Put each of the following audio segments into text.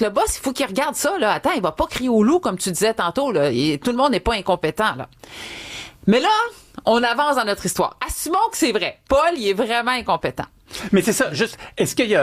que le boss, il faut qu'il regarde ça, là. Attends, il va pas crier au loup, comme tu disais tantôt, là. Tout le monde n'est pas incompétent, là. Mais là, on avance dans notre histoire. Assumons que c'est vrai. Paul, il est vraiment incompétent. Mais c'est ça, juste, est-ce qu'il y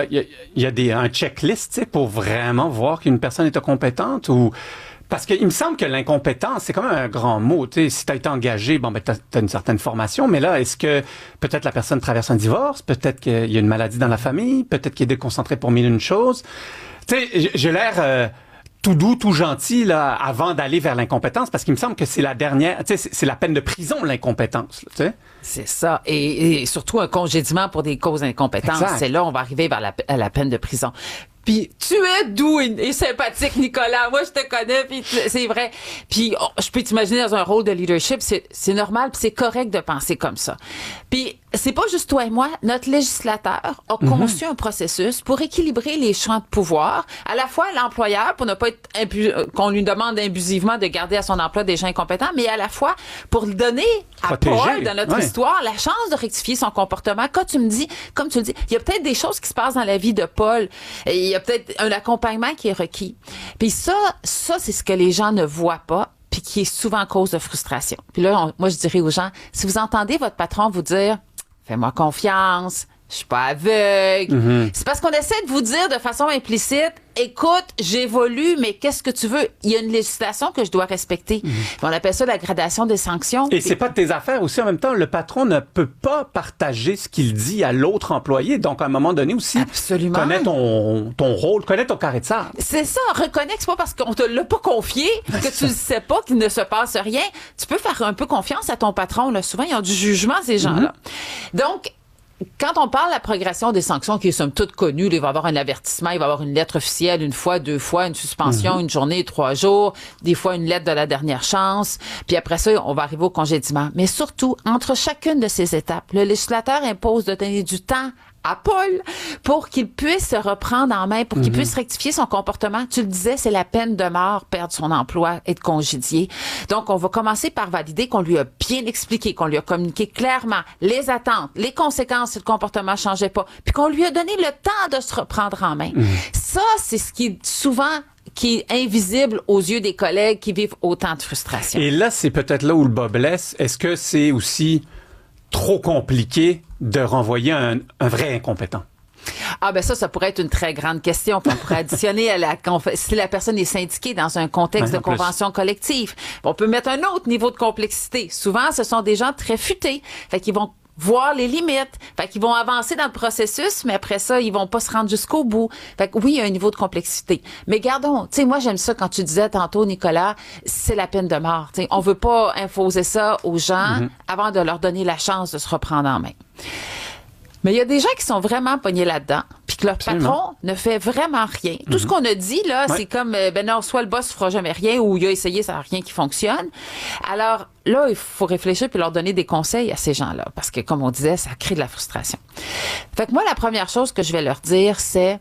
a un checklist, tu sais, pour vraiment voir qu'une personne est incompétente ou... Parce qu'il me semble que l'incompétence, c'est quand même un grand mot. Tu sais, si tu as été engagé, bon, ben, t'as une certaine formation, mais là, est-ce que peut-être la personne traverse un divorce, peut-être qu'il y a une maladie dans la famille, peut-être qu'il est déconcentré pour mille et une choses. Tu sais, j'ai l'air tout doux, tout gentil, là, avant d'aller vers l'incompétence, parce qu'il me semble que c'est la dernière, tu sais, c'est la peine de prison, l'incompétence, tu sais. C'est ça. Et surtout un congédiement pour des causes d'incompétence. Exact. C'est là, on va arriver vers la peine de prison. Puis tu es doux et sympathique, Nicolas. Moi, je te connais, puis c'est vrai. Puis je peux t'imaginer dans un rôle de leadership, c'est normal, puis c'est correct de penser comme ça. Puis c'est pas juste toi et moi. Notre législateur a conçu un processus pour équilibrer les champs de pouvoir. À la fois l'employeur, pour ne pas être qu'on lui demande abusivement de garder à son emploi des gens incompétents, mais à la fois pour donner à Paul, dans notre histoire, la chance de rectifier son comportement. Comme tu le dis, il y a peut-être des choses qui se passent dans la vie de Paul. Et il y a peut-être un accompagnement qui est requis. Puis ça, c'est ce que les gens ne voient pas, puis qui est souvent cause de frustration. Puis là, moi, je dirais aux gens, si vous entendez votre patron vous dire « Fais-moi confiance », je suis pas aveugle. C'est parce qu'on essaie de vous dire de façon implicite, écoute, j'évolue, mais qu'est-ce que tu veux? Il y a une législation que je dois respecter. On appelle ça la gradation des sanctions. Et c'est pas de tes affaires aussi. En même temps, le patron ne peut pas partager ce qu'il dit à l'autre employé. Donc, à un moment donné aussi, absolument, connais ton rôle, connais ton carré de sable. C'est ça. Reconnais que c'est pas parce qu'on te l'a pas confié que tu ne sais pas qu'il ne se passe rien. Tu peux faire un peu confiance à ton patron, là. Souvent, ils ont du jugement, ces gens-là. Donc, quand on parle de la progression des sanctions, qui est somme toute connue, il va y avoir un avertissement, il va y avoir une lettre officielle une fois, 2 fois, une suspension, une journée, 3 jours, des fois une lettre de la dernière chance, puis après ça, on va arriver au congédiement. Mais surtout, entre chacune de ces étapes, le législateur impose de donner du temps à Paul pour qu'il puisse se reprendre en main, pour qu'il puisse rectifier son comportement. Tu le disais, c'est la peine de mort, perdre son emploi, être congédié. Donc, on va commencer par valider qu'on lui a bien expliqué, qu'on lui a communiqué clairement les attentes, les conséquences si le comportement changeait pas, puis qu'on lui a donné le temps de se reprendre en main. Ça, c'est ce qui est souvent qui est invisible aux yeux des collègues qui vivent autant de frustration. Et là, c'est peut-être là où le bas blesse. Est-ce que c'est aussi trop compliqué de renvoyer un vrai incompétent? Ah ben ça pourrait être une très grande question qu'on pourrait additionner à si la personne est syndiquée dans un contexte de convention collective. On peut mettre un autre niveau de complexité. Souvent, ce sont des gens très futés. Fait qu'ils vont voir les limites. Fait qu'ils vont avancer dans le processus, mais après ça, ils vont pas se rendre jusqu'au bout. Fait que oui, il y a un niveau de complexité. Mais gardons, tu sais, moi, j'aime ça quand tu disais tantôt, Nicolas, c'est la peine de mort. Tu sais, on veut pas imposer ça aux gens avant de leur donner la chance de se reprendre en main. Mais il y a des gens qui sont vraiment pognés là-dedans, puis que leur patron ne fait vraiment rien. Tout ce qu'on a dit, là, c'est comme, ben non, soit le boss fera jamais rien, ou il a essayé, ça n'a rien qui fonctionne. Alors, là, il faut réfléchir puis leur donner des conseils à ces gens-là, parce que, comme on disait, ça crée de la frustration. Fait que moi, la première chose que je vais leur dire, c'est,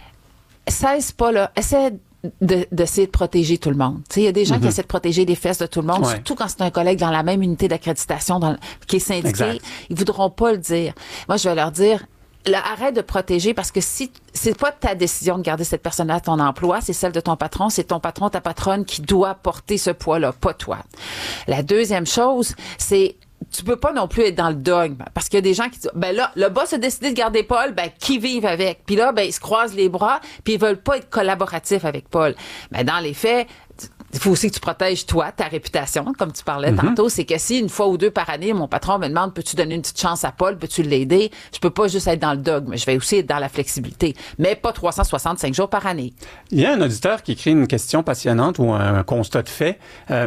cesse pas, là, essaie d'essayer de protéger tout le monde. Tu sais, il y a des gens qui essaient de protéger les fesses de tout le monde, surtout quand c'est un collègue dans la même unité d'accréditation qui est syndiqué. Exact. Ils voudront pas le dire. Moi, je vais leur dire, arrête de protéger parce que si c'est pas ta décision de garder cette personne-là à ton emploi, c'est celle de ton patron, c'est ton patron, ta patronne qui doit porter ce poids-là, pas toi. La deuxième chose, c'est tu peux pas non plus être dans le dogme parce qu'il y a des gens qui disent ben là le boss a décidé de garder Paul, ben qui vivent avec, puis là ben ils se croisent les bras puis ils veulent pas être collaboratifs avec Paul. Mais dans les faits, il faut aussi que tu protèges toi, ta réputation, comme tu parlais tantôt. C'est que si une fois ou deux par année, mon patron me demande, peux-tu donner une petite chance à Paul, peux-tu l'aider? Je peux pas juste être dans le dogme, je vais aussi être dans la flexibilité. Mais pas 365 jours par année. Il y a un auditeur qui écrit une question passionnante ou un constat de fait.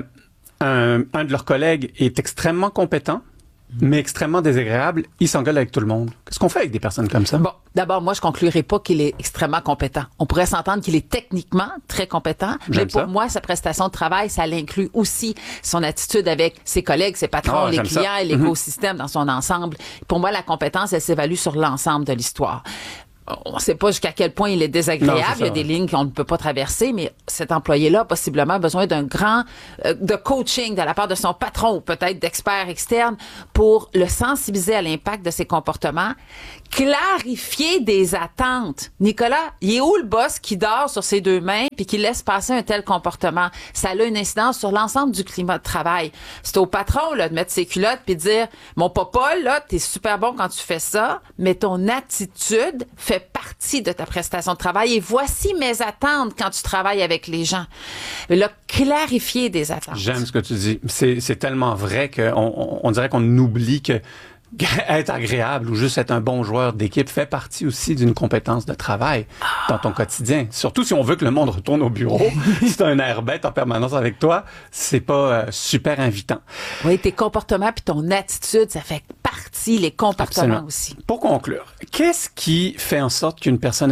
Un de leurs collègues est extrêmement compétent, mais extrêmement désagréable. Il s'engueule avec tout le monde. Qu'est-ce qu'on fait avec des personnes comme ça? Bon, d'abord, moi, je conclurai pas qu'il est extrêmement compétent. On pourrait s'entendre qu'il est techniquement très compétent, mais pour moi, sa prestation de travail, ça l'inclut aussi son attitude avec ses collègues, ses patrons, les clients et l'écosystème dans son ensemble. Pour moi, la compétence, elle s'évalue sur l'ensemble de l'histoire. On ne sait pas jusqu'à quel point il est désagréable. Il y a des lignes qu'on ne peut pas traverser, mais cet employé-là a possiblement besoin d'un grand de coaching de la part de son patron ou peut-être d'experts externes pour le sensibiliser à l'impact de ses comportements clarifier des attentes. Nicolas, il est où le boss qui dort sur ses deux mains puis qui laisse passer un tel comportement? Ça a une incidence sur l'ensemble du climat de travail. C'est au patron là de mettre ses culottes puis de dire « Mon papa, là, t'es super bon quand tu fais ça, mais ton attitude fait partie de ta prestation de travail et voici mes attentes quand tu travailles avec les gens. » Là, clarifier des attentes. J'aime ce que tu dis. C'est tellement vrai qu'on dirait qu'on oublie que être agréable ou juste être un bon joueur d'équipe fait partie aussi d'une compétence de travail dans ton quotidien. Surtout si on veut que le monde retourne au bureau. Si t'as un air bête en permanence avec toi, c'est pas super invitant. Oui, tes comportements puis ton attitude, ça fait partie, les comportements Absolument. Aussi. Pour conclure, qu'est-ce qui fait en sorte qu'une personne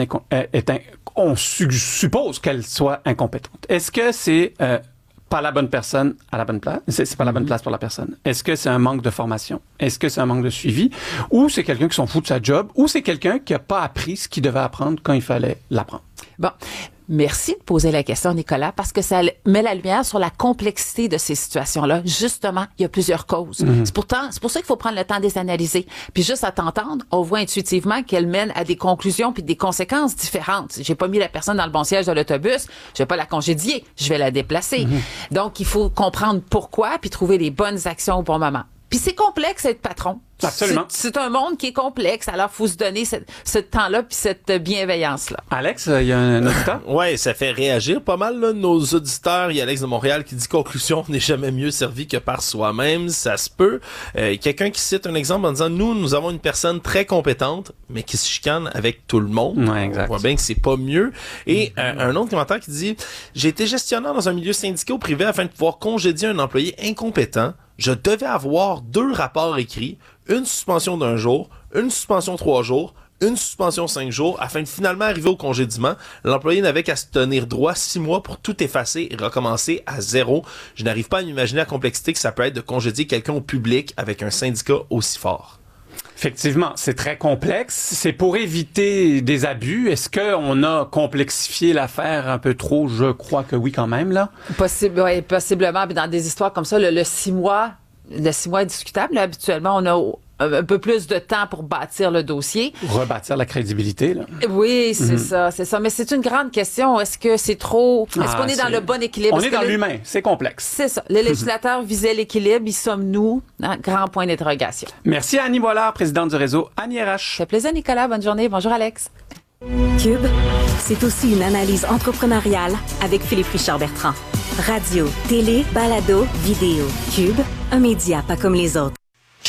on suppose qu'elle soit incompétente? Est-ce que c'est pas la bonne personne à la bonne place. C'est pas la bonne place pour la personne. Est-ce que c'est un manque de formation? Est-ce que c'est un manque de suivi? Ou c'est quelqu'un qui s'en fout de sa job? Ou c'est quelqu'un qui a pas appris ce qu'il devait apprendre quand il fallait l'apprendre? Bon. Merci de poser la question, Nicolas, parce que ça met la lumière sur la complexité de ces situations-là. Justement, il y a plusieurs causes. C'est pour ça qu'il faut prendre le temps de les analyser. Puis juste à t'entendre, on voit intuitivement qu'elles mènent à des conclusions puis des conséquences différentes. J'ai pas mis la personne dans le bon siège de l'autobus, je vais pas la congédier, je vais la déplacer. Donc, il faut comprendre pourquoi puis trouver les bonnes actions au bon moment. Puis c'est complexe être patron. Absolument. C'est un monde qui est complexe, alors il faut se donner ce temps-là puis cette bienveillance-là. Alex, il y a un auditeur? Ouais, ça fait réagir pas mal là, nos auditeurs. Il y a Alex de Montréal qui dit « Conclusion, on n'est jamais mieux servi que par soi-même. » Ça se peut. Quelqu'un qui cite un exemple en disant « Nous avons une personne très compétente, mais qui se chicane avec tout le monde. » Ouais, exact. On voit bien que c'est pas mieux. Et un autre commentaire qui dit « J'ai été gestionnaire dans un milieu syndical ou privé afin de pouvoir congédier un employé incompétent. Je devais avoir 2 rapports écrits, une suspension d'1 jour, une suspension 3 jours, une suspension 5 jours, afin de finalement arriver au congédiement. L'employé n'avait qu'à se tenir droit 6 mois pour tout effacer et recommencer à 0. Je n'arrive pas à m'imaginer la complexité que ça peut être de congédier quelqu'un au public avec un syndicat aussi fort. » Effectivement, c'est très complexe. C'est pour éviter des abus. Est-ce qu'on a complexifié l'affaire un peu trop? Je crois que oui, quand même, là. Possiblement. Mais dans des histoires comme ça, le 6 mois est discutable. Là, habituellement, on a un peu plus de temps pour bâtir le dossier. Rebâtir la crédibilité, là. Oui, c'est ça. Mais c'est une grande question. Est-ce que c'est trop... Est-ce qu'on est dans le bon équilibre? On est dans l'humain. C'est complexe. C'est ça. Le législateur visait l'équilibre. Y sommes-nous? Grand point d'interrogation. Merci à Annie Boilard, présidente du réseau Annie RH. Ça fait plaisir, Nicolas. Bonne journée. Bonjour, Alex. Cube, c'est aussi une analyse entrepreneuriale avec Philippe Richard-Bertrand. Radio, télé, balado, vidéo. Cube, un média pas comme les autres.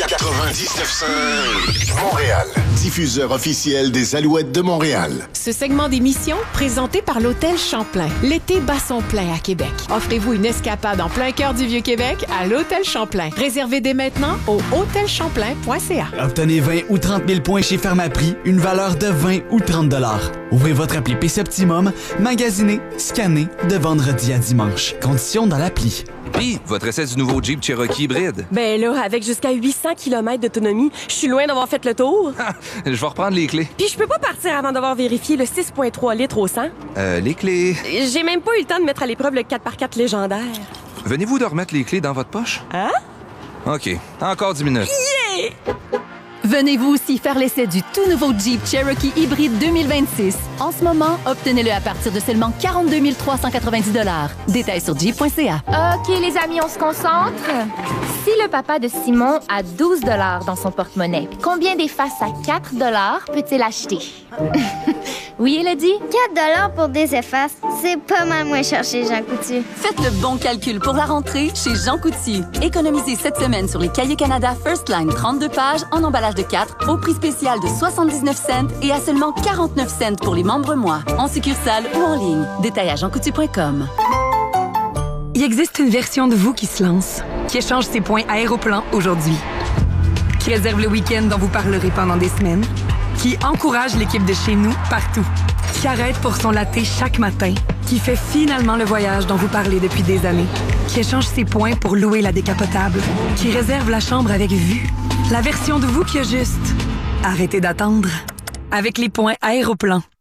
99.5 Montréal, diffuseur officiel des Alouettes de Montréal. Ce segment d'émission, présenté par l'Hôtel Champlain. L'été bat son plein à Québec. Offrez-vous une escapade en plein cœur du Vieux-Québec à l'Hôtel Champlain. Réservez dès maintenant au hôtelchamplain.ca. Obtenez 20 ou 30 000 points chez Pharmaprix, une valeur de 20 ou 30 $. Ouvrez votre appli PC Optimum, magasinez, scannez de vendredi à dimanche. Conditions dans l'appli. Puis, votre essai du nouveau Jeep Cherokee hybride. Ben là, avec jusqu'à 800 km d'autonomie, je suis loin d'avoir fait le tour. Je vais reprendre les clés. Puis je peux pas partir avant d'avoir vérifié le 6,3 litres au 100. Les clés... J'ai même pas eu le temps de mettre à l'épreuve le 4x4 légendaire. Venez-vous de remettre les clés dans votre poche? Hein? OK. Encore 10 minutes. Yeah! Venez-vous aussi faire l'essai du tout nouveau Jeep Cherokee hybride 2026. En ce moment, obtenez-le à partir de seulement 42 390 $. Détails sur jeep.ca. OK, les amis, on se concentre. Si le papa de Simon a 12 $ dans son porte-monnaie, combien d'effaces à 4 $ peut-il acheter? Oui, Elodie? 4 $ pour des effaces, c'est pas mal moins cher chez Jean Coutu. Faites le bon calcul pour la rentrée chez Jean Coutu. Économisez cette semaine sur les Cahiers Canada First Line 32 pages en emballage de 4 au prix spécial de 79 cents et à seulement 49 cents pour les membres mois, en succursale ou en ligne. Détail à jeancoutu.com. Il existe une version de vous qui se lance, qui échange ses points Aéroplan aujourd'hui, qui réserve le week-end dont vous parlerez pendant des semaines, qui encourage l'équipe de chez nous partout, qui arrête pour son latte chaque matin, qui fait finalement le voyage dont vous parlez depuis des années, qui échange ses points pour louer la décapotable, qui réserve la chambre avec vue. La version de vous qui a juste arrêtez d'attendre. Avec les points Aéroplan,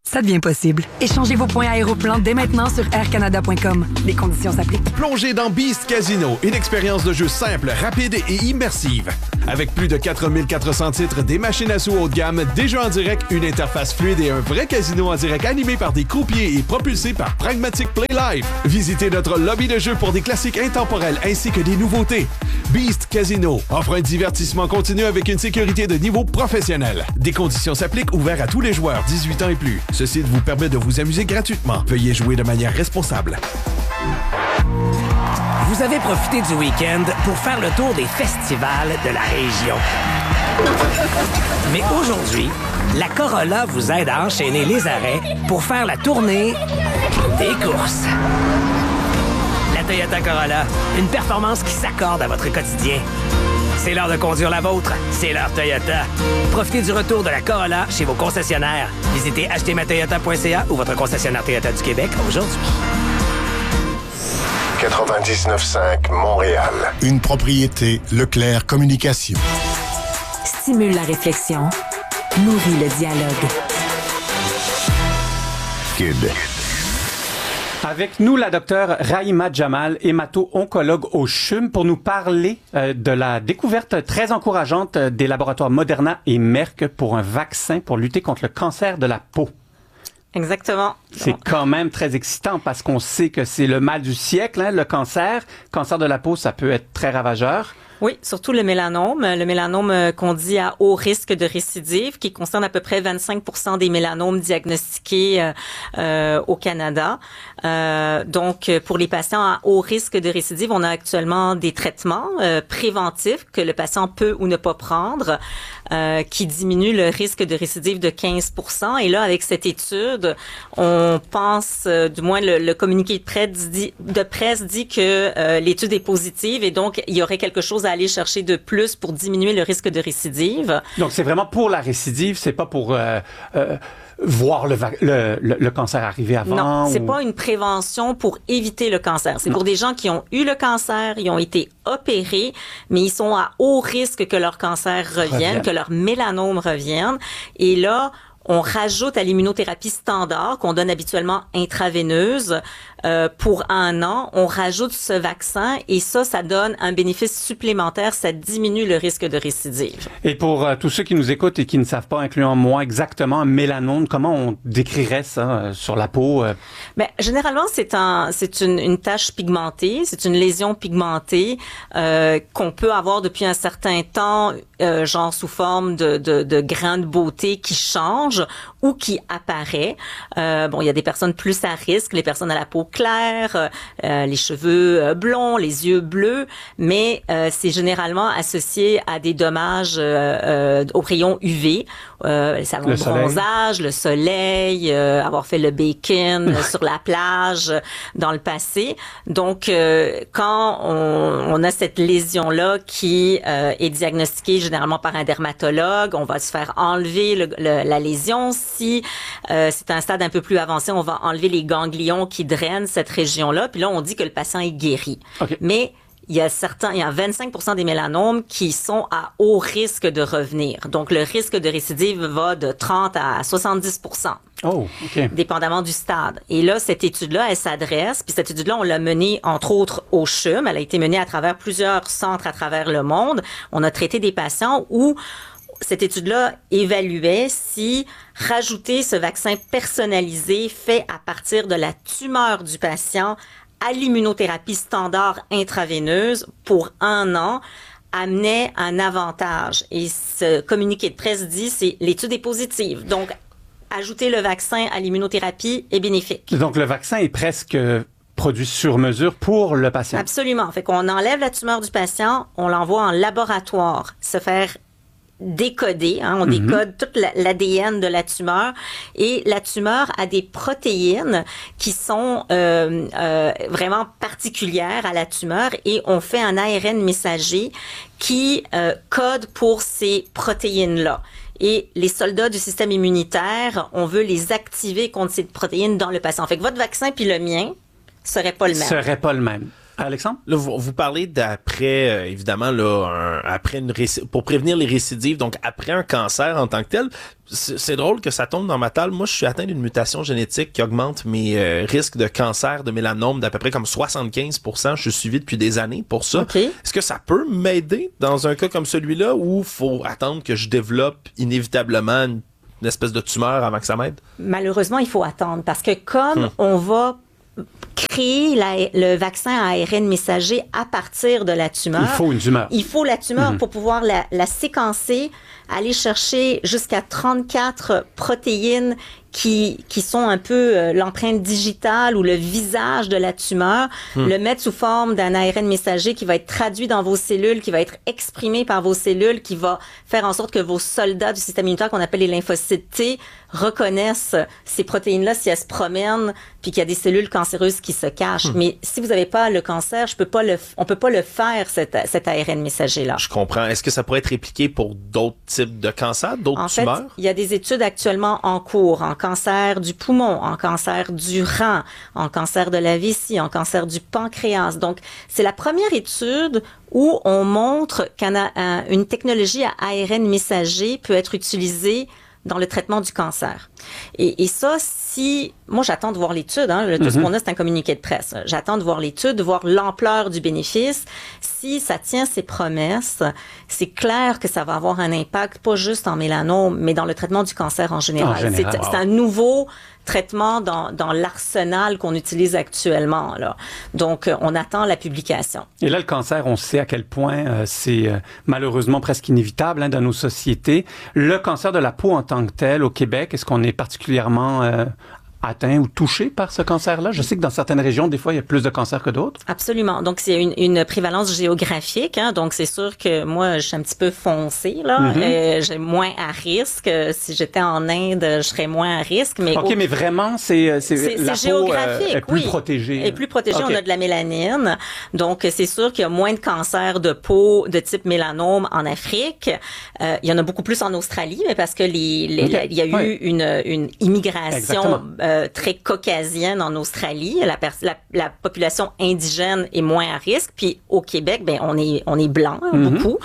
ça devient possible. Échangez vos points Aéroplan dès maintenant sur aircanada.com. Les conditions s'appliquent. Plongez dans Beast Casino, une expérience de jeu simple, rapide et immersive. Avec plus de 4400 titres, des machines à sous haut de gamme, des jeux en direct, une interface fluide et un vrai casino en direct animé par des croupiers et propulsé par Pragmatic Play Live. Visitez notre lobby de jeu pour des classiques intemporels ainsi que des nouveautés. Beast Casino offre un divertissement continu avec une sécurité de niveau professionnel. Des conditions s'appliquent, ouvert à tous les joueurs 18 ans et plus. Ce site vous permet de vous amuser gratuitement. Veuillez jouer de manière responsable. Vous avez profité du week-end pour faire le tour des festivals de la région. Mais aujourd'hui, la Corolla vous aide à enchaîner les arrêts pour faire la tournée des courses. La Toyota Corolla, une performance qui s'accorde à votre quotidien. C'est l'heure de conduire la vôtre. C'est l'heure Toyota. Profitez du retour de la Corolla chez vos concessionnaires. Visitez achetezmatoyota.ca ou votre concessionnaire Toyota du Québec aujourd'hui. 99.5 Montréal. Une propriété Leclerc Communication. Stimule la réflexion. Nourrit le dialogue. Cube. Avec nous, la docteure Rahima Jamal, hémato-oncologue au CHUM, pour nous parler de la découverte très encourageante des laboratoires Moderna et Merck pour un vaccin pour lutter contre le cancer de la peau. Exactement. C'est quand même très excitant parce qu'on sait que c'est le mal du siècle, hein, le cancer. Cancer de la peau, ça peut être très ravageur. Oui, surtout le mélanome qu'on dit à haut risque de récidive, qui concerne à peu près 25% des mélanomes diagnostiqués au Canada. Donc, pour les patients à haut risque de récidive, on a actuellement des traitements préventifs que le patient peut ou ne pas prendre, qui diminuent le risque de récidive de 15%. Et là, avec cette étude, on pense, du moins le communiqué de presse dit que l'étude est positive et donc il y aurait quelque chose à aller chercher de plus pour diminuer le risque de récidive. Donc, c'est vraiment pour la récidive, c'est pas pour voir le cancer arriver avant? Non, c'est pas une prévention pour éviter le cancer. C'est pour des gens qui ont eu le cancer, ils ont été opérés, mais ils sont à haut risque que leur cancer revienne, que leur mélanome revienne. Et là, on rajoute à l'immunothérapie standard qu'on donne habituellement intraveineuse pour 1 an. On rajoute ce vaccin et ça donne un bénéfice supplémentaire. Ça diminue le risque de récidive. Et pour tous ceux qui nous écoutent et qui ne savent pas, incluant moi, exactement un mélanome, comment on décrirait ça sur la peau? Ben, généralement, c'est une tache pigmentée. C'est une lésion pigmentée qu'on peut avoir depuis un certain temps, genre sous forme de grains de beauté qui changent ou qui apparaît. Bon, il y a des personnes plus à risque, les personnes à la peau claire, les cheveux blonds, les yeux bleus, mais c'est généralement associé à des dommages aux rayons UV, le salon de bronzage, le soleil, avoir fait le bacon sur la plage dans le passé. Donc, quand on a cette lésion-là qui est diagnostiquée généralement par un dermatologue, on va se faire enlever la lésion. Si c'est un stade un peu plus avancé, on va enlever les ganglions qui drainent cette région-là. Puis là, on dit que le patient est guéri. Okay. Mais il y a 25% des mélanomes qui sont à haut risque de revenir. Donc, le risque de récidive va de 30 à 70%. Oh, OK. Dépendamment du stade. Et là, cette étude-là, elle s'adresse, puis cette étude-là, on l'a menée, entre autres, au CHUM. Elle a été menée à travers plusieurs centres à travers le monde. On a traité des patients où cette étude-là évaluait si rajouter ce vaccin personnalisé fait à partir de la tumeur du patient à l'immunothérapie standard intraveineuse pour 1 an amenait un avantage. Et ce communiqué de presse dit, l'étude est positive. Donc, ajouter le vaccin à l'immunothérapie est bénéfique. Donc, le vaccin est presque produit sur mesure pour le patient. Absolument. Fait qu'on enlève la tumeur du patient, on l'envoie en laboratoire se faire décoder, on décode tout l'ADN de la tumeur et la tumeur a des protéines qui sont vraiment particulières à la tumeur et on fait un ARN messager qui code pour ces protéines-là. Et les soldats du système immunitaire, on veut les activer contre ces protéines dans le patient. Fait que votre vaccin puis le mien serait pas le même. Serait pas le même. Alexandre? Là, vous parlez d'après, évidemment, là, pour prévenir les récidives, donc après un cancer en tant que tel. C'est drôle que ça tombe dans ma table. Moi, je suis atteint d'une mutation génétique qui augmente mes risques de cancer de mélanome d'à peu près comme 75%. Je suis suivi depuis des années pour ça. Okay. Est-ce que ça peut m'aider dans un cas comme celui-là ou faut attendre que je développe inévitablement une espèce de tumeur avant que ça m'aide? Malheureusement, il faut attendre parce que comme on va créer le vaccin à ARN messager à partir de la tumeur. Il faut une tumeur. Il faut la tumeur pour pouvoir la séquencer, aller chercher jusqu'à 34 protéines qui sont un peu l'empreinte digitale ou le visage de la tumeur, le mettre sous forme d'un ARN messager qui va être traduit dans vos cellules, qui va être exprimé par vos cellules, qui va faire en sorte que vos soldats du système immunitaire qu'on appelle les lymphocytes T reconnaissent ces protéines-là si elles se promènent puis qu'il y a des cellules cancéreuses qui se cachent. Mais si vous n'avez pas le cancer, on peut pas le faire, cet ARN messager-là. Je comprends. Est-ce que ça pourrait être répliqué pour d'autres types de cancers, d'autres tumeurs? En fait, il y a des études actuellement en cours en cancer du poumon, en cancer du rein, en cancer de la vessie, en cancer du pancréas. Donc, c'est la première étude où on montre qu'une technologie à ARN messager peut être utilisée dans le traitement du cancer. Et ça, moi, j'attends de voir l'étude. Tout ce qu'on a, c'est un communiqué de presse. J'attends de voir l'étude, de voir l'ampleur du bénéfice. Si ça tient ses promesses, c'est clair que ça va avoir un impact, pas juste en mélanome, mais dans le traitement du cancer en général. C'est un nouveau traitement dans l'arsenal qu'on utilise actuellement, là. Donc, on attend la publication. Et là, le cancer, on sait à quel point c'est malheureusement presque inévitable dans nos sociétés. Le cancer de la peau en tant que tel, au Québec, est-ce qu'on est particulièrement atteint ou touché par ce cancer-là? Je sais que dans certaines régions, des fois, il y a plus de cancers que d'autres. Absolument. Donc, c'est une prévalence géographique. Donc, c'est sûr que moi, je suis un petit peu foncée, là. J'ai moins à risque. Si j'étais en Inde, je serais moins à risque. Mais OK, mais vraiment, c'est la géographique, peau est plus protégée. Elle est plus protégée. On a de la mélanine. Donc, c'est sûr qu'il y a moins de cancers de peau de type mélanome en Afrique. Il y en a beaucoup plus en Australie, mais parce que il y a eu une immigration très caucasienne en Australie. La population indigène est moins à risque. Puis au Québec, on est blanc beaucoup.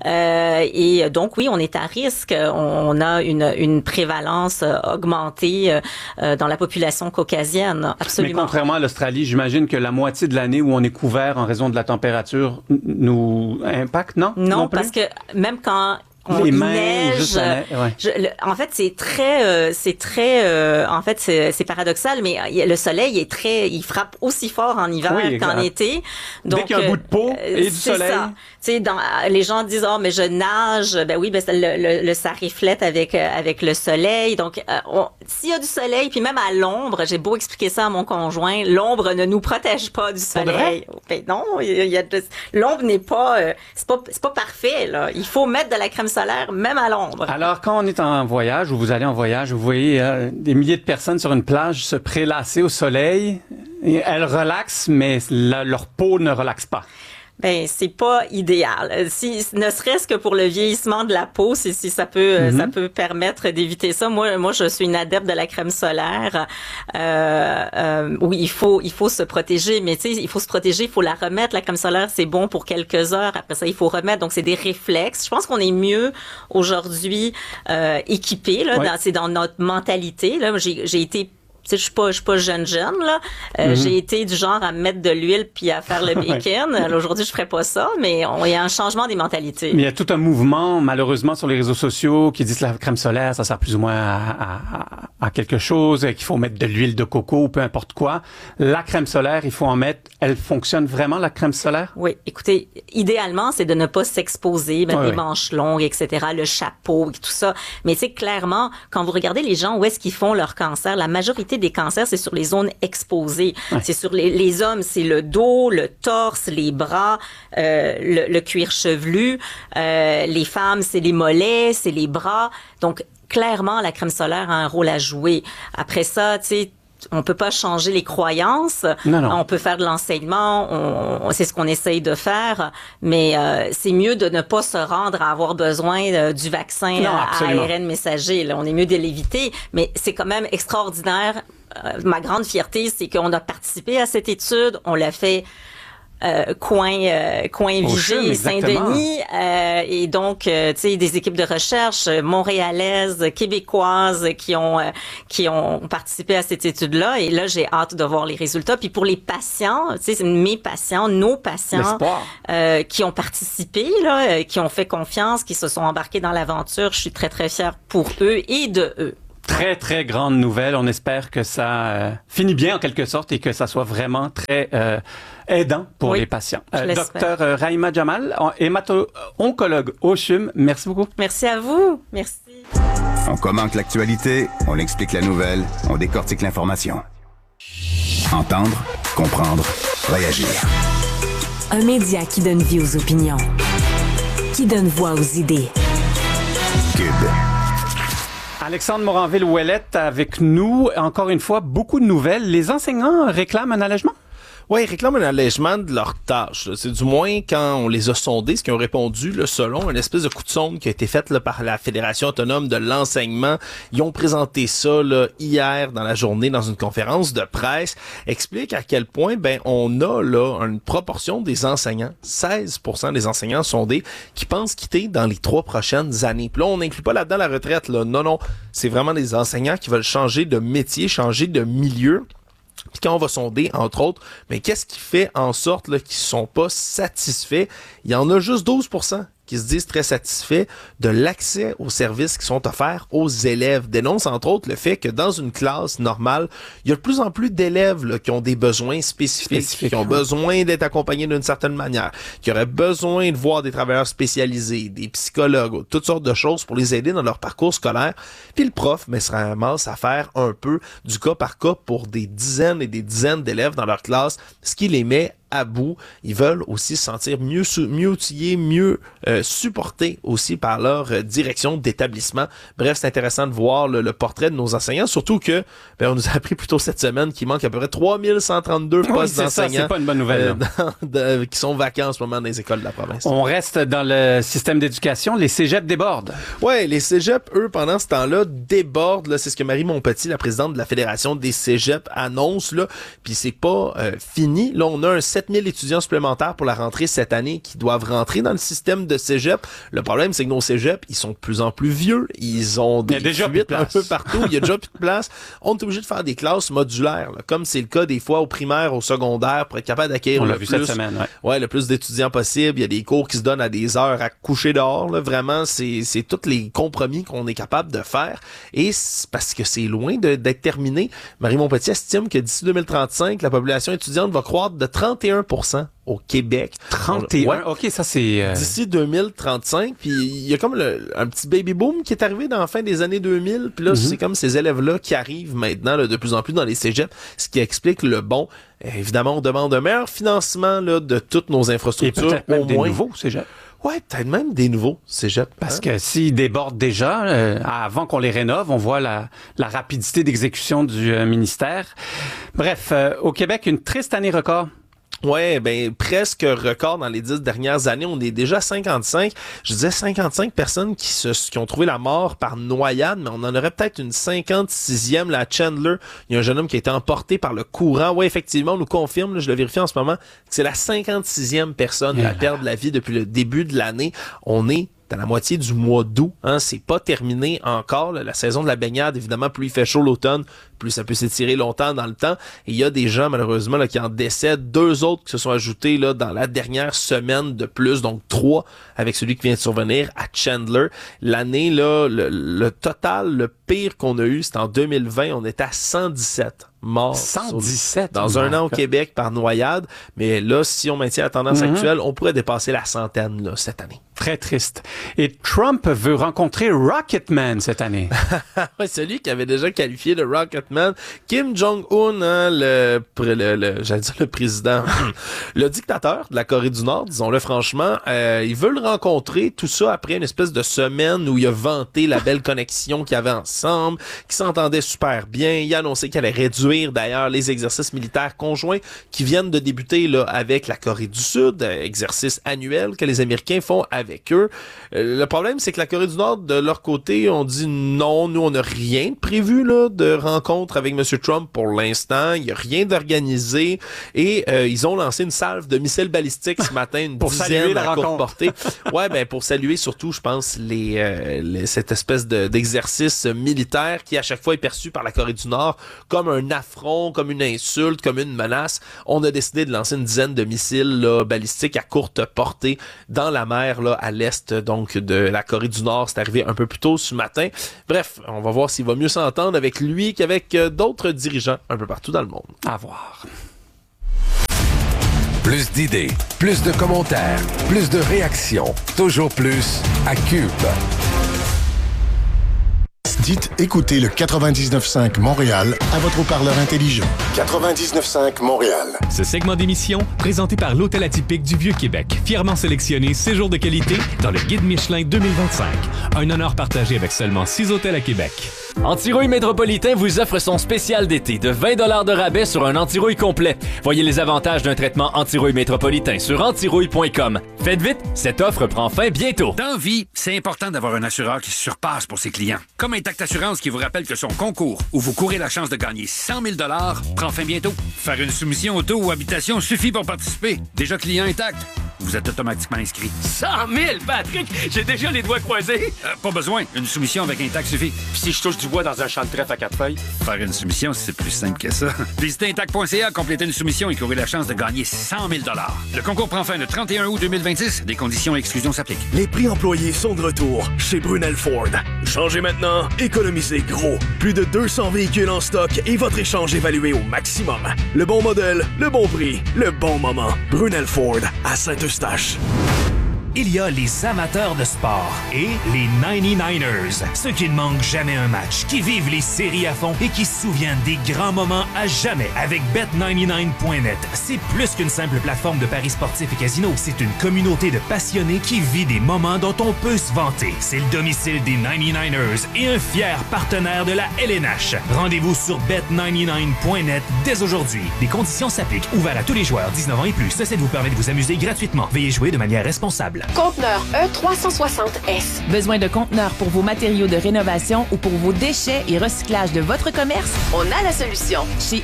Et donc oui, on est à risque. On a une prévalence augmentée dans la population caucasienne. Absolument. Mais contrairement à l'Australie, j'imagine que la moitié de l'année où on est couvert en raison de la température nous impacte, non? Non, parce que même quand les mains, neige, juste en fait, c'est paradoxal, mais le soleil il frappe aussi fort en hiver qu'en été. Donc, dès qu'il y a un bout de peau et du soleil. Ça. Tu sais, les gens disent, mais je nage. Ben oui, ça reflète avec le soleil. Donc, s'il y a du soleil, puis même à l'ombre, j'ai beau expliquer ça à mon conjoint, l'ombre ne nous protège pas du soleil. Ben non, l'ombre n'est pas, c'est pas parfait, là. Il faut mettre de la crème solaire, même à l'ombre. Alors, quand on est en voyage, ou vous allez en voyage, vous voyez des milliers de personnes sur une plage se prélasser au soleil. Et elles relaxent, mais leur peau ne relaxe pas. Ben, c'est pas idéal. Ne serait-ce que pour le vieillissement de la peau, si ça peut permettre d'éviter ça. Moi, je suis une adepte de la crème solaire. Oui, il faut se protéger, mais tu sais, il faut se protéger, il faut la remettre. La crème solaire, c'est bon pour quelques heures. Après ça, il faut remettre. Donc, c'est des réflexes. Je pense qu'on est mieux aujourd'hui équipés, là. C'est dans notre mentalité, là. J'ai été je suis pas jeune là. J'ai été du genre à mettre de l'huile puis à faire le bacon. Alors, aujourd'hui, je ferais pas ça, mais il y a un changement des mentalités. Mais il y a tout un mouvement, malheureusement, sur les réseaux sociaux qui disent que la crème solaire, ça sert plus ou moins à quelque chose, qu'il faut mettre de l'huile de coco ou peu importe quoi. La crème solaire, il faut en mettre. Elle fonctionne vraiment, la crème solaire? Oui. Écoutez, idéalement, c'est de ne pas s'exposer, mettre des manches longues, etc., le chapeau et tout ça. Mais tu sais, clairement, quand vous regardez les gens où est-ce qu'ils font leur cancer, la majorité des cancers, c'est sur les zones exposées. C'est sur les hommes, c'est le dos, le torse, les bras, le cuir chevelu. Les femmes, c'est les mollets, c'est les bras. Donc, clairement, la crème solaire a un rôle à jouer. Après ça, tu sais, on peut pas changer les croyances. Non. On peut faire de l'enseignement. C'est ce qu'on essaye de faire. Mais c'est mieux de ne pas se rendre à avoir besoin du vaccin à ARN messager. Là. On est mieux de l'éviter. Mais c'est quand même extraordinaire. Ma grande fierté, c'est qu'on a participé à cette étude. On l'a fait coin Vigée, Saint-Denis, et donc tu sais des équipes de recherche montréalaises, québécoises qui ont participé à cette étude-là, et là j'ai hâte de voir les résultats. Puis pour les patients, tu sais, nos patients qui ont participé là, qui ont fait confiance, qui se sont embarqués dans l'aventure, je suis très très fière pour eux et de eux. Très, très grande nouvelle. On espère que ça finit bien en quelque sorte et que ça soit vraiment très aidant pour les patients. Docteur Rahima Jamal, hémato-oncologue au CHUM, merci beaucoup. Merci à vous. Merci. On commente l'actualité, on explique la nouvelle, on décortique l'information. Entendre, comprendre, réagir. Un média qui donne vie aux opinions, qui donne voix aux idées. Cube. Alexandre Moranville-Ouellette avec nous. Encore une fois, beaucoup de nouvelles. Les enseignants réclament un allègement? Oui, ils réclament un allègement de leurs tâches. C'est du moins quand on les a sondés, ce qu'ils ont répondu, là, selon une espèce de coup de sonde qui a été faite là, par la Fédération autonome de l'enseignement. Ils ont présenté ça là, hier dans la journée dans une conférence de presse. Explique à quel point on a là une proportion des enseignants, 16% des enseignants sondés, qui pensent quitter dans les 3 prochaines années. Puis là, on n'inclut pas là-dedans la retraite. Là. Non, c'est vraiment des enseignants qui veulent changer de métier, changer de milieu. Puis quand on va sonder, entre autres, mais qu'est-ce qui fait en sorte là, qu'ils sont pas satisfaits? Il y en a juste 12% qui se disent très satisfaits de l'accès aux services qui sont offerts aux élèves. Dénoncent entre autres le fait que dans une classe normale, il y a de plus en plus d'élèves là, qui ont des besoins spécifiques, qui ont besoin d'être accompagnés d'une certaine manière, qui auraient besoin de voir des travailleurs spécialisés, des psychologues, toutes sortes de choses pour les aider dans leur parcours scolaire. Puis le prof se ramasse à faire un peu du cas par cas pour des dizaines et des dizaines d'élèves dans leur classe, ce qui les met à bout. Ils veulent aussi se sentir mieux outillés, mieux supportés aussi par leur direction d'établissement. Bref, c'est intéressant de voir le portrait de nos enseignants, surtout que on nous a appris plus tôt cette semaine qu'il manque à peu près 3132 postes d'enseignants. C'est pas une bonne nouvelle. Qui sont vacants en ce moment dans les écoles de la province. On reste dans le système d'éducation. Les cégeps débordent. Ouais, les cégeps, eux, pendant ce temps-là, débordent. Là, c'est ce que Marie Montpetit, la présidente de la Fédération des cégeps, annonce. Là. Puis c'est pas fini. Là, on a un 7000 étudiants supplémentaires pour la rentrée cette année qui doivent rentrer dans le système de cégep. Le problème, c'est que nos cégeps, ils sont de plus en plus vieux. Ils ont des fuites un peu partout. Il y a déjà plus de place. On est obligé de faire des classes modulaires, là, comme c'est le cas des fois au primaire, au secondaire, pour être capable d'accueillir le plus d'étudiants possible. Il y a des cours qui se donnent à des heures à coucher dehors. Là. Vraiment, c'est tous les compromis qu'on est capable de faire. Et c'est parce que c'est loin d'être terminé. Marie Montpetit estime que d'ici 2035, la population étudiante va croître de 31% au Québec. 31? OK, ça c'est... D'ici 2035, puis il y a comme un petit baby boom qui est arrivé dans la fin des années 2000, puis là, c'est comme ces élèves-là qui arrivent maintenant là, de plus en plus dans les cégeps, ce qui explique le bon. Évidemment, on demande un meilleur financement là, de toutes nos infrastructures. Et peut-être même des nouveaux cégeps. Ouais, peut-être même des nouveaux cégeps. Parce que s'ils débordent déjà, avant qu'on les rénove, on voit la rapidité d'exécution du ministère. Bref, au Québec, une triste année record. Ouais, presque record dans les 10 dernières années. On est déjà à 55. Je disais 55 personnes qui ont trouvé la mort par noyade, mais on en aurait peut-être une 56e, là, à Chandler. Il y a un jeune homme qui a été emporté par le courant. Ouais, effectivement, on nous confirme, là, je le vérifie en ce moment, que c'est la 56e personne à perdre la vie depuis le début de l'année. On est dans la moitié du mois d'août, c'est pas terminé encore. Là. La saison de la baignade, évidemment, plus il fait chaud l'automne, plus ça peut s'étirer longtemps dans le temps. Et il y a des gens, malheureusement, là, qui en décèdent. 2 autres qui se sont ajoutés là, dans la dernière semaine de plus, donc 3 avec celui qui vient de survenir à Chandler. L'année, là, le total, le pire qu'on a eu, c'est en 2020, on était à 117 morts. 117 dans un an au Québec par noyade. Mais là, si on maintient la tendance actuelle, on pourrait dépasser la centaine là, cette année. Très triste. Et Trump veut rencontrer Rocketman cette année. Ouais, celui qui avait déjà qualifié de Rocketman, Kim Jong-un, j'allais dire le président, le dictateur de la Corée du Nord, disons-le franchement, il veut le rencontrer, tout ça après une espèce de semaine où il a vanté la belle connexion qu'il y avait ensemble, qui s'entendait super bien. Il a annoncé qu'il allait réduire d'ailleurs les exercices militaires conjoints qui viennent de débuter là avec la Corée du Sud, exercice annuel que les Américains font avec eux. Le problème, c'est que la Corée du Nord, de leur côté, on dit non, nous, on n'a rien de prévu là, de rencontre rencontre avec M. Trump pour l'instant. Il n'y a rien d'organisé. Et ils ont lancé une salve de missiles balistiques ce matin, une dizaine à courte portée. Ouais, ben pour saluer surtout, je pense, cette espèce d'exercice militaire qui, à chaque fois, est perçu par la Corée du Nord comme un affront, comme une insulte, comme une menace. On a décidé de lancer une dizaine de missiles là, balistiques à courte portée dans la mer là, à l'est donc de la Corée du Nord. C'est arrivé un peu plus tôt ce matin. Bref, on va voir s'il va mieux s'entendre avec lui qu'avec d'autres dirigeants un peu partout dans le monde. À voir. Plus d'idées, plus de commentaires, plus de réactions. Toujours plus à Cube. Dites écoutez le 99.5 Montréal à votre haut-parleur intelligent. 99.5 Montréal. Ce segment d'émission, présenté par l'Hôtel Atypique du Vieux-Québec, fièrement sélectionné séjour de qualité dans le Guide Michelin 2025. Un honneur partagé avec seulement 6 hôtels à Québec. Antirouille Métropolitain vous offre son spécial d'été de 20 $ de rabais sur un antirouille complet. Voyez les avantages d'un traitement antirouille métropolitain sur antirouille.com. Faites vite, cette offre prend fin bientôt. Dans la vie, c'est important d'avoir un assureur qui se surpasse pour ses clients. Comme Intact Assurance qui vous rappelle que son concours, où vous courez la chance de gagner 100 000 $, prend fin bientôt. Faire une soumission auto ou habitation suffit pour participer. Déjà client Intact, vous êtes automatiquement inscrit. 100 000, Patrick! J'ai déjà les doigts croisés. Pas besoin, une soumission avec Intact suffit. Puis si je touche du bois dans un champ de trèfle à 4 feuilles? Faire une soumission, c'est plus simple que ça. Visitez Intact.ca, complétez une soumission et courez la chance de gagner 100 000 $. Le concours prend fin le 31 août 2026. Des conditions et exclusions s'appliquent. Les prix employés sont de retour chez Brunel Ford. Changez maintenant, économisez gros. Plus de 200 véhicules en stock et votre échange évalué au maximum. Le bon modèle, le bon prix, le bon moment. Brunel Ford à Saint-Eustache. Il y a les amateurs de sport et les 99ers, ceux qui ne manquent jamais un match, qui vivent les séries à fond et qui se souviennent des grands moments à jamais avec Bet99.net. C'est plus qu'une simple plateforme de paris sportifs et casinos, c'est une communauté de passionnés qui vit des moments dont on peut se vanter. C'est le domicile des 99ers et un fier partenaire de la LNH. Rendez-vous sur Bet99.net dès aujourd'hui. Des conditions s'appliquent, ouvert à tous les joueurs 19 ans et plus. Ceci vous permet de vous amuser gratuitement. Veuillez jouer de manière responsable. Conteneur E360S. Besoin de conteneurs pour vos matériaux de rénovation ou pour vos déchets et recyclage de votre commerce? On a la solution. Chez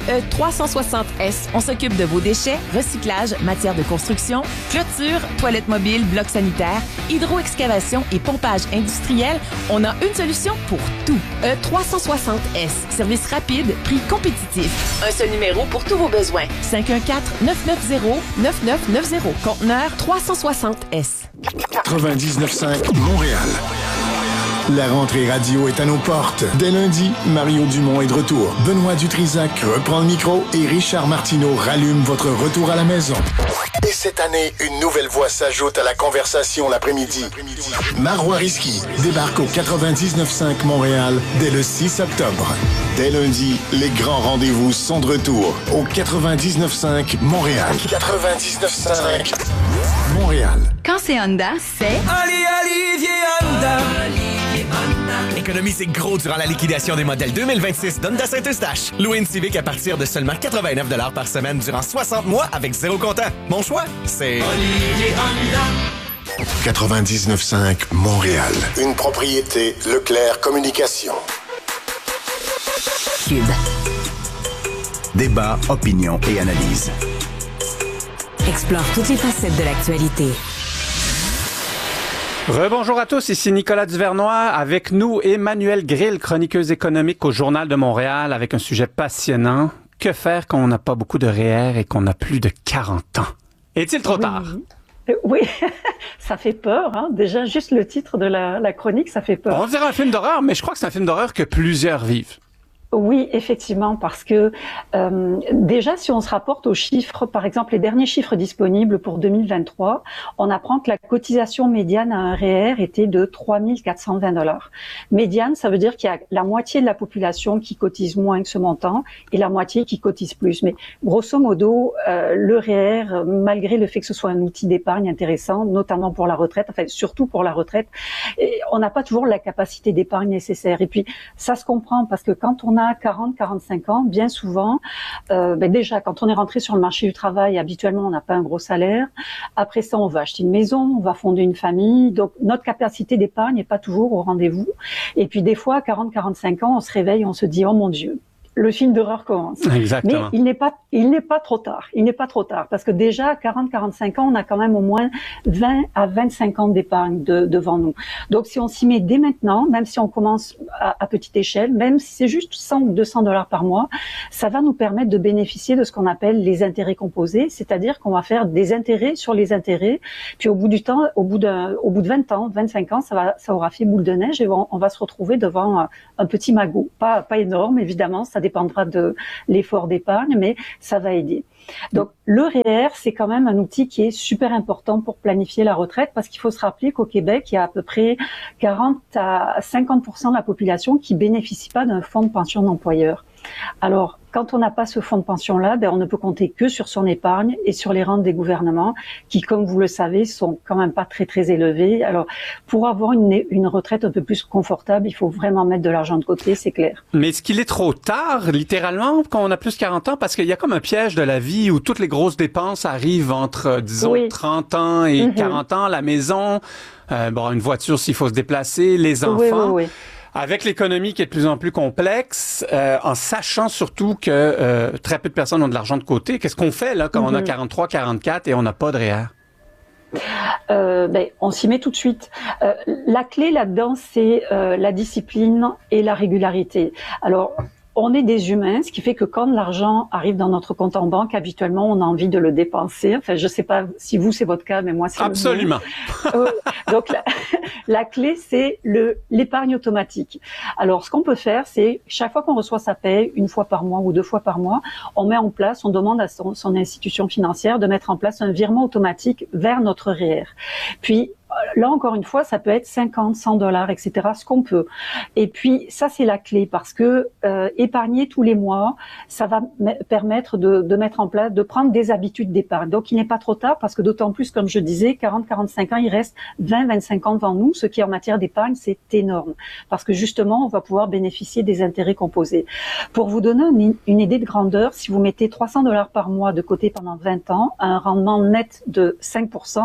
E360S, on s'occupe de vos déchets, recyclage, matières de construction, clôture, toilettes mobiles, blocs sanitaires, hydroexcavation et pompage industriel. On a une solution pour tout. E360S. Service rapide, prix compétitif. Un seul numéro pour tous vos besoins. 514-990-9990. Conteneur 360S. 99.5 Montréal. La rentrée radio est à nos portes. Dès lundi, Mario Dumont est de retour. Benoît Dutrisac reprend le micro et Richard Martineau rallume votre retour à la maison. Et cette année, une nouvelle voix s'ajoute à la conversation l'après-midi. Marois Risky débarque au 99.5 Montréal dès le 6 octobre. Dès lundi, les grands rendez-vous sont de retour au 99.5 Montréal. 99.5 Montréal. Quand c'est Honda, c'est... Olivier Honda. Économisez gros durant la liquidation des modèles 2026 d'Honda Saint-Eustache. Louez une Civic à partir de seulement 89 $ par semaine durant 60 mois avec 0 comptant. Mon choix, c'est... Olivier Honda. 99.5 Montréal. Une propriété Leclerc Communication. Cube. Débat, opinion et analyse. Explore toutes les facettes de l'actualité. Rebonjour à tous, ici Nicolas Duvernois. Avec nous, Emmanuelle Grill, chroniqueuse économique au Journal de Montréal, avec un sujet passionnant. Que faire quand on n'a pas beaucoup de REER et qu'on a plus de 40 ans? Est-il trop tard? Oui, ça fait peur. Hein? Déjà, juste le titre de la chronique, ça fait peur. On dirait un film d'horreur, mais je crois que c'est un film d'horreur que plusieurs vivent. Oui, effectivement, parce que déjà, si on se rapporte aux chiffres, par exemple, les derniers chiffres disponibles pour 2023, on apprend que la cotisation médiane à un REER était de 3 420 $. Médiane, ça veut dire qu'il y a la moitié de la population qui cotise moins que ce montant et la moitié qui cotise plus. Mais grosso modo, le REER, malgré le fait que ce soit un outil d'épargne intéressant, notamment pour la retraite, enfin surtout pour la retraite, on n'a pas toujours la capacité d'épargne nécessaire. Et puis, ça se comprend parce que quand on a 40-45 ans, bien souvent, déjà, quand on est rentré sur le marché du travail, habituellement, on n'a pas un gros salaire. Après ça, on va acheter une maison, on va fonder une famille. Donc, notre capacité d'épargne n'est pas toujours au rendez-vous. Et puis, des fois, à 40-45 ans, on se réveille, on se dit, oh mon Dieu, le film d'horreur commence. Exactement. Mais il n'est pas trop tard. Il n'est pas trop tard parce que déjà à 40-45 ans, on a quand même au moins 20 à 25 ans d'épargne devant nous. Donc si on s'y met dès maintenant, même si on commence à petite échelle, même si c'est juste 100 ou 200 $ par mois, ça va nous permettre de bénéficier de ce qu'on appelle les intérêts composés, c'est-à-dire qu'on va faire des intérêts sur les intérêts, puis au bout du temps, au bout de 20 ans, 25 ans, ça aura fait boule de neige et on va se retrouver devant un petit magot. Pas énorme, évidemment, ça dépendra de l'effort d'épargne, mais ça va aider. Donc, le REER, c'est quand même un outil qui est super important pour planifier la retraite parce qu'il faut se rappeler qu'au Québec, il y a à peu près 40 à 50% de la population qui bénéficie pas d'un fonds de pension d'employeur. Alors, quand on n'a pas ce fonds de pension-là, on ne peut compter que sur son épargne et sur les rentes des gouvernements qui, comme vous le savez, sont quand même pas très, très élevées. Alors, pour avoir une retraite un peu plus confortable, il faut vraiment mettre de l'argent de côté, c'est clair. Mais est-ce qu'il est trop tard, littéralement, quand on a plus de 40 ans? Parce qu'il y a comme un piège de la vie où toutes les grosses dépenses arrivent entre, disons, 30 ans et 40 ans, la maison, une voiture s'il faut se déplacer, les enfants. Oui. Avec l'économie qui est de plus en plus complexe, en sachant surtout que très peu de personnes ont de l'argent de côté, qu'est-ce qu'on fait là quand on a 43, 44 et on n'a pas de REER? On s'y met tout de suite. La clé là-dedans, c'est la discipline et la régularité. Alors, on est des humains, ce qui fait que quand l'argent arrive dans notre compte en banque, habituellement, on a envie de le dépenser. Enfin, je sais pas si vous, c'est votre cas, mais moi, c'est absolument. Donc, la clé, c'est l'épargne automatique. Alors, ce qu'on peut faire, c'est chaque fois qu'on reçoit sa paie, une fois par mois ou 2 fois par mois, on demande à son institution financière de mettre en place un virement automatique vers notre REER. Puis, là, encore une fois, ça peut être 50, 100 $, etc., ce qu'on peut. Et puis, ça, c'est la clé parce que épargner tous les mois, ça va permettre de mettre en place, de prendre des habitudes d'épargne. Donc, il n'est pas trop tard parce que d'autant plus, comme je disais, 40, 45 ans, il reste 20, 25 ans devant nous, ce qui, en matière d'épargne, c'est énorme. Parce que justement, on va pouvoir bénéficier des intérêts composés. Pour vous donner une idée de grandeur, si vous mettez 300 $ par mois de côté pendant 20 ans, à un rendement net de 5%,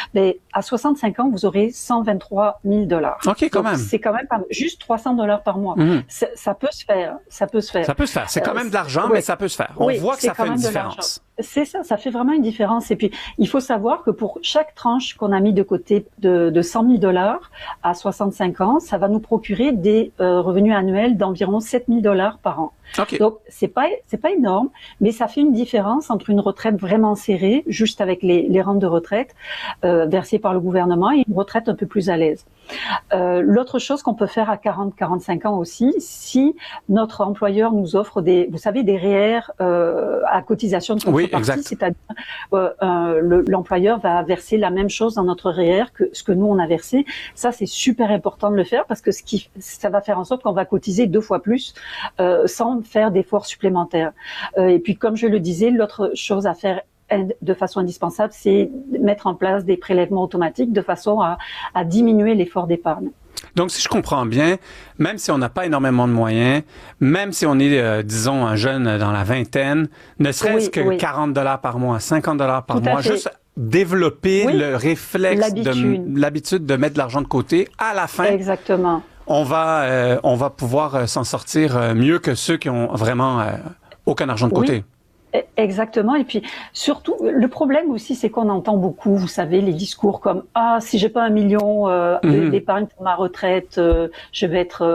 à 65 ans, vous aurez 123 000 $. OK, quand même. C'est quand même pas juste 300 $ par mois. Ça peut se faire. Ça peut se faire. C'est quand même de l'argent, mais ça peut se faire. On voit que ça fait une différence. C'est ça fait vraiment une différence. Et puis, il faut savoir que pour chaque tranche qu'on a mis de côté de 100 000 $ à 65 ans, ça va nous procurer des revenus annuels d'environ 7 000 $ par an. Okay. Donc, c'est pas énorme, mais ça fait une différence entre une retraite vraiment serrée, juste avec les rentes de retraite versées par le gouvernement, et une retraite un peu plus à l'aise. L'autre chose qu'on peut faire à 40-45 ans aussi, si notre employeur nous offre des REER à cotisation de contrepartie, c'est-à-dire l'employeur va verser la même chose dans notre REER que ce que nous on a versé. Ça, c'est super important de le faire parce que ça va faire en sorte qu'on va cotiser 2 fois plus sans faire d'efforts supplémentaires. Et puis, comme je le disais, l'autre chose à faire de façon indispensable, c'est mettre en place des prélèvements automatiques de façon à diminuer l'effort d'épargne. Donc, si je comprends bien, même si on n'a pas énormément de moyens, même si on est, disons, un jeune dans la vingtaine, ne serait-ce que 40 $ par mois, 50 $ par mois, juste développer le réflexe, l'habitude de mettre de l'argent de côté à la fin. Exactement. On va pouvoir s'en sortir mieux que ceux qui ont vraiment aucun argent de côté. Exactement. Et puis, surtout, le problème aussi, c'est qu'on entend beaucoup, vous savez, les discours comme « Ah, si j'ai pas 1 million d'épargne pour ma retraite, je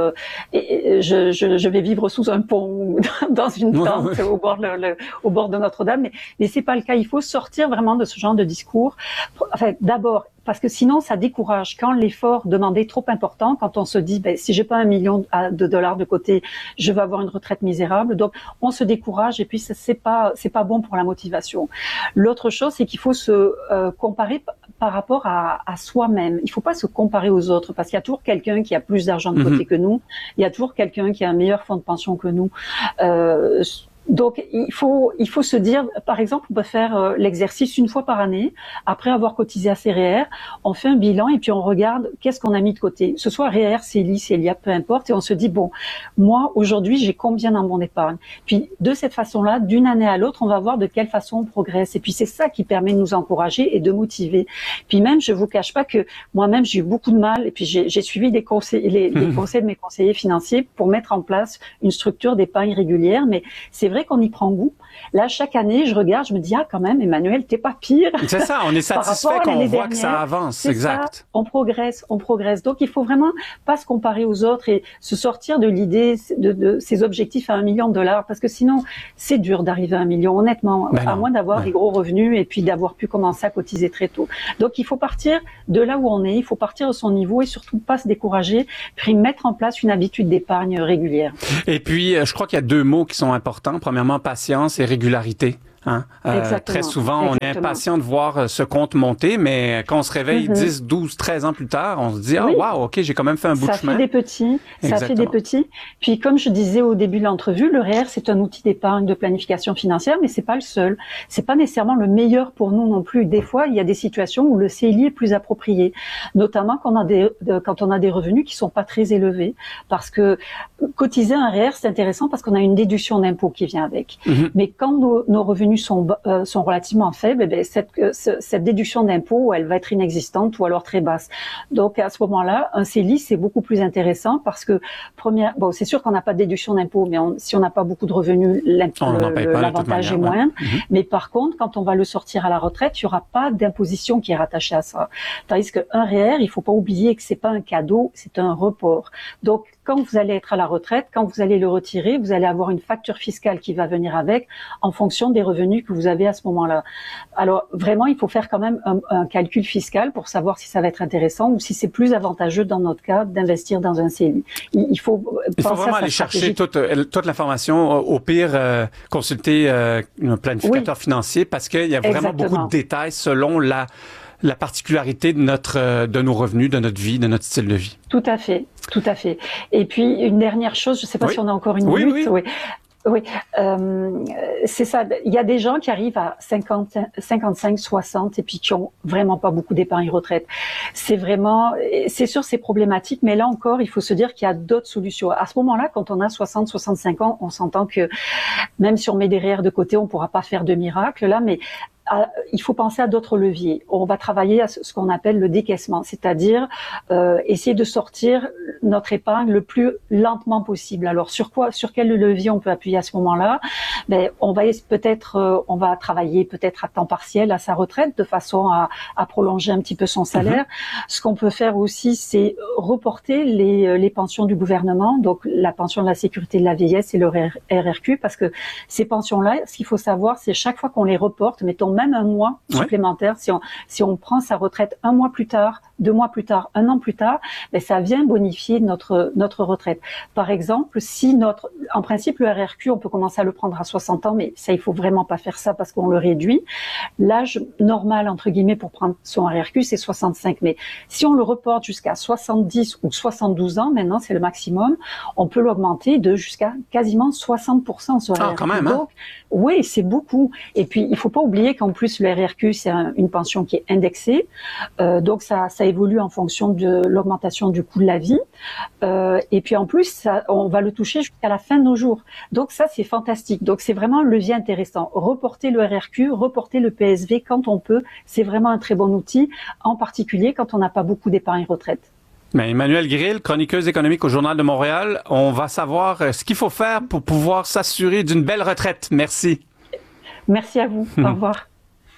vais vivre sous un pont, dans une tente au bord de Notre-Dame. » Mais c'est pas le cas. Il faut sortir vraiment de ce genre de discours. Enfin, d'abord, parce que sinon, ça décourage. Quand l'effort demandé est trop important, quand on se dit, si j'ai pas 1 million de $ de côté, je vais avoir une retraite misérable. Donc, on se décourage et puis c'est pas bon pour la motivation. L'autre chose, c'est qu'il faut se comparer par rapport à soi-même. Il faut pas se comparer aux autres parce qu'il y a toujours quelqu'un qui a plus d'argent de côté que nous. Il y a toujours quelqu'un qui a un meilleur fonds de pension que nous. Donc, il faut se dire, par exemple, on peut faire l'exercice une fois par année, après avoir cotisé à ses REER, on fait un bilan et puis on regarde qu'est-ce qu'on a mis de côté. Ce soit REER, CELI, CELIA, peu importe, et on se dit, bon, moi, aujourd'hui, j'ai combien dans mon épargne? Puis, de cette façon-là, d'une année à l'autre, on va voir de quelle façon on progresse. Et puis, c'est ça qui permet de nous encourager et de motiver. Puis même, je vous cache pas que moi-même, j'ai eu beaucoup de mal, et puis j'ai suivi les conseils de mes conseillers financiers pour mettre en place une structure d'épargne régulière, mais c'est vrai qu'on y prend goût. Là, chaque année, je regarde, je me dis, quand même, Emmanuel, t'es pas pire. C'est ça, on est satisfait qu'on voit que ça avance, exact. Ça, on progresse. Donc, il faut vraiment pas se comparer aux autres et se sortir de l'idée de ces objectifs à $1 million, parce que sinon, c'est dur d'arriver à $1 million, honnêtement, à moins d'avoir des gros revenus et puis d'avoir pu commencer à cotiser très tôt. Donc, il faut partir de là où on est, il faut partir de son niveau et surtout pas se décourager, puis mettre en place une habitude d'épargne régulière. Et puis, je crois qu'il y a 2 mots qui sont importants. Premièrement, patience et régularité. Hein? Très souvent, on est impatient de voir ce compte monter, mais quand on se réveille 10, 12, 13 ans plus tard, on se dit, wow, OK, j'ai quand même fait un bout de chemin. Ça fait des petits. Puis, comme je disais au début de l'entrevue, le REER, c'est un outil d'épargne, de planification financière, mais c'est pas le seul. C'est pas nécessairement le meilleur pour nous non plus. Des fois, il y a des situations où le CELI est plus approprié, notamment quand on a des revenus qui sont pas très élevés, parce que cotiser un REER, c'est intéressant parce qu'on a une déduction d'impôt qui vient avec. Mais quand nos revenus sont relativement faibles, cette déduction d'impôt, elle va être inexistante ou alors très basse. Donc, à ce moment-là, un CELI, c'est beaucoup plus intéressant parce que, c'est sûr qu'on n'a pas de déduction d'impôt, mais si on n'a pas beaucoup de revenus, l'avantage est moindre. Mais par contre, quand on va le sortir à la retraite, il n'y aura pas d'imposition qui est rattachée à ça. Tandis qu'un REER, il faut pas oublier que c'est pas un cadeau, c'est un report. Donc, quand vous allez être à la retraite, quand vous allez le retirer, vous allez avoir une facture fiscale qui va venir avec en fonction des revenus que vous avez à ce moment-là. Alors, vraiment, il faut faire quand même un calcul fiscal pour savoir si ça va être intéressant ou si c'est plus avantageux dans notre cas d'investir dans un CELI. Il faut vraiment aller chercher toute l'information. Au pire, consulter un planificateur financier parce qu'il y a vraiment beaucoup de détails selon la particularité de nos revenus, de notre vie, de notre style de vie. Tout à fait. Et puis, une dernière chose, je ne sais pas si on a encore une minute. Oui, c'est ça. Il y a des gens qui arrivent à 50, 55, 60 et puis qui ont vraiment pas beaucoup d'épargne retraite. C'est sûr, c'est problématique, mais là encore, il faut se dire qu'il y a d'autres solutions. À ce moment-là, quand on a 60, 65 ans, on s'entend que même si on met des REER de côté, on pourra pas faire de miracle là, mais il faut penser à d'autres leviers. On va travailler à ce qu'on appelle le décaissement, c'est-à-dire essayer de sortir notre épargne le plus lentement possible. Alors sur quel levier on peut appuyer à ce moment-là? On va travailler peut-être à temps partiel à sa retraite de façon à prolonger un petit peu son salaire. Ce qu'on peut faire aussi, c'est reporter les pensions du gouvernement, donc la pension de la sécurité de la vieillesse et le RRQ, parce que ces pensions-là, ce qu'il faut savoir, c'est chaque fois qu'on les reporte, mettons même un mois supplémentaire, si on prend sa retraite 1 mois plus tard, 2 mois plus tard, 1 an plus tard, ça vient bonifier notre retraite. Par exemple, en principe, le RRQ, on peut commencer à le prendre à 60 ans, mais ça, il faut vraiment pas faire ça parce qu'on le réduit. L'âge normal, entre guillemets, pour prendre son RRQ, c'est 65. Mais si on le reporte jusqu'à 70 ou 72 ans, maintenant, c'est le maximum, on peut l'augmenter jusqu'à quasiment 60% sur RRQ. Quand même, hein? Donc, oui, c'est beaucoup. Et puis, il faut pas oublier qu'en plus, le RRQ, c'est une pension qui est indexée. Donc, ça évolue en fonction de l'augmentation du coût de la vie. Et puis, en plus, on va le toucher jusqu'à la fin de nos jours. Donc, ça, c'est fantastique. Donc, c'est vraiment un levier intéressant. Reporter le RRQ, reporter le PSV quand on peut, c'est vraiment un très bon outil, en particulier quand on n'a pas beaucoup d'épargne retraite. Emmanuelle Grill, chroniqueuse économique au Journal de Montréal, on va savoir ce qu'il faut faire pour pouvoir s'assurer d'une belle retraite. Merci. Merci à vous. Au revoir.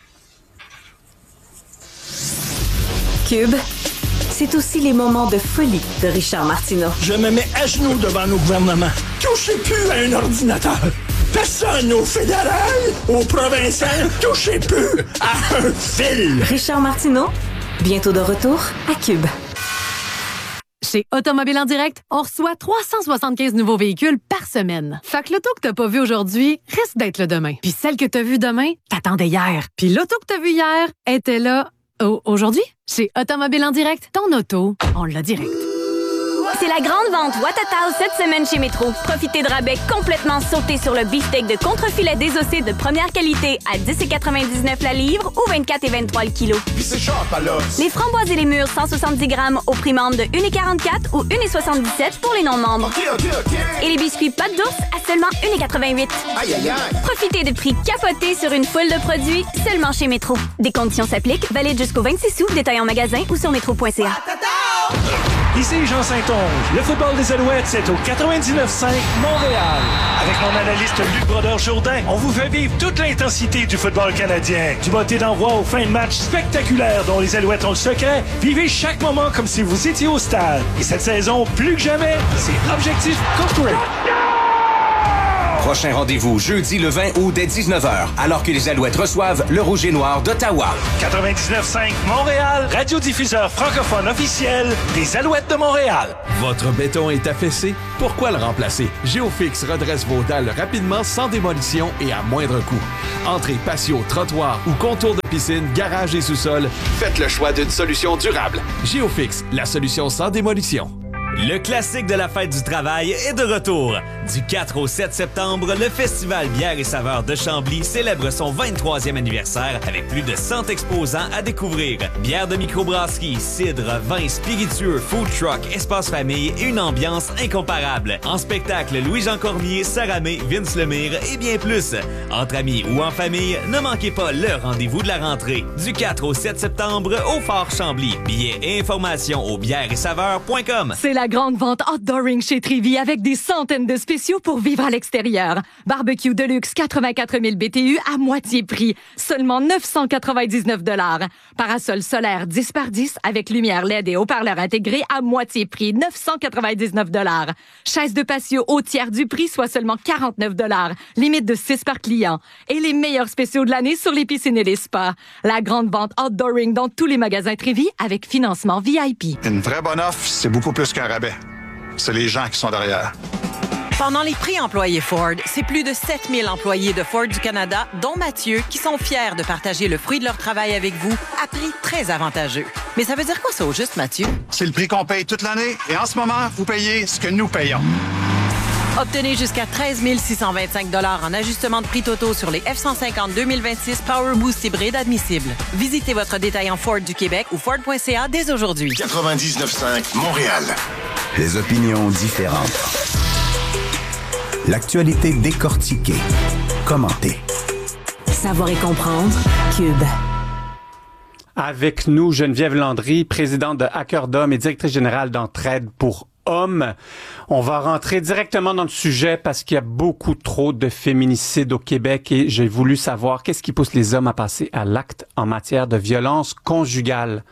Cube, c'est aussi les moments de folie de Richard Martineau. Je me mets à genoux devant nos gouvernements. Touchez plus à un ordinateur. Personne au fédéral, au provincial, touchez plus à un fil. Richard Martineau, bientôt de retour à Cube. Chez Automobile en Direct, on reçoit 375 nouveaux véhicules par semaine. Fait que l'auto que t'as pas vue aujourd'hui risque d'être le demain. Puis celle que t'as vue demain, t'attendais hier. Puis l'auto que t'as vue hier était là aujourd'hui. Chez Automobile en Direct, ton auto, on l'a direct. C'est la grande vente Watatao cette semaine chez Métro. Profitez de rabais complètement sautés sur le beefsteak de contre-filet désossé de première qualité à 10,99 la livre ou 24,23 le kilo. Puis c'est sharp à l'os. Les framboises et les mûres 170 grammes au prix membre de 1,44 ou 1,77 pour les non-membres. OK. Et les biscuits pâte d'ours à seulement 1,88. Aïe. Profitez de prix capotés sur une foule de produits seulement chez Métro. Des conditions s'appliquent, valide jusqu'au 26 août, détail en magasin ou sur métro.ca. Ici Jean Saint-Onge. Le football des Alouettes, c'est au 99.5 Montréal. Avec mon analyste Luc Brodeur-Jourdain, on vous fait vivre toute l'intensité du football canadien. Du botté d'envoi aux fins de match spectaculaires dont les Alouettes ont le secret. Vivez chaque moment comme si vous étiez au stade. Et cette saison, plus que jamais, c'est Objectif Corporate. Prochain rendez-vous jeudi le 20 août dès 19h, alors que les Alouettes reçoivent le Rouge et Noir d'Ottawa. 99.5 Montréal, radiodiffuseur francophone officiel des Alouettes de Montréal. Votre béton est affaissé? Pourquoi le remplacer? Géofix redresse vos dalles rapidement, sans démolition et à moindre coût. Entrée, patio, trottoir ou contour de piscine, garage et sous-sol, faites le choix d'une solution durable. Géofix, la solution sans démolition. Le classique de la fête du travail est de retour. Du 4 au 7 septembre, le Festival Bière et Saveurs de Chambly célèbre son 23e anniversaire avec plus de 100 exposants à découvrir. Bière de microbrasserie, cidre, vin spiritueux, food truck, espace famille et une ambiance incomparable. En spectacle, Louis-Jean Cormier, Sarah May, Vince Lemire et bien plus. Entre amis ou en famille, ne manquez pas le rendez-vous de la rentrée. Du 4 au 7 septembre au Fort Chambly. Billets et informations au bièreetsaveurs.com. C'est la grande vente Outdooring chez Trévy avec des centaines de spéciaux pour vivre à l'extérieur. Barbecue Deluxe 84 000 BTU à moitié prix, seulement 999 $. Parasol solaire 10 par 10 avec lumière LED et haut-parleur intégré à moitié prix, 999 $. Chaise de patio au tiers du prix, soit seulement 49 $. Limite de 6 par client. Et les meilleurs spéciaux de l'année sur les piscines et les spas. La grande vente Outdooring dans tous les magasins Trévy avec financement VIP. Une vraie bonne offre, c'est beaucoup plus qu'un rabais. C'est les gens qui sont derrière. Pendant les prix employés Ford, c'est plus de 7000 employés de Ford du Canada, dont Mathieu, qui sont fiers de partager le fruit de leur travail avec vous à prix très avantageux. Mais ça veut dire quoi ça au juste, Mathieu? C'est le prix qu'on paye toute l'année et en ce moment, vous payez ce que nous payons. Obtenez jusqu'à 13 625 $ en ajustement de prix totaux sur les F-150 2026 Power Boost hybride admissibles. Visitez votre détaillant Ford du Québec ou Ford.ca dès aujourd'hui. 99.5 Montréal. Les opinions différentes. L'actualité décortiquée. Commentée. Savoir et comprendre. Cube. Avec nous, Geneviève Landry, présidente de Hackerdom et directrice générale d'Entraide pour Hommes. On va rentrer directement dans le sujet parce qu'il y a beaucoup trop de féminicides au Québec et j'ai voulu savoir qu'est-ce qui pousse les hommes à passer à l'acte en matière de violence conjugale.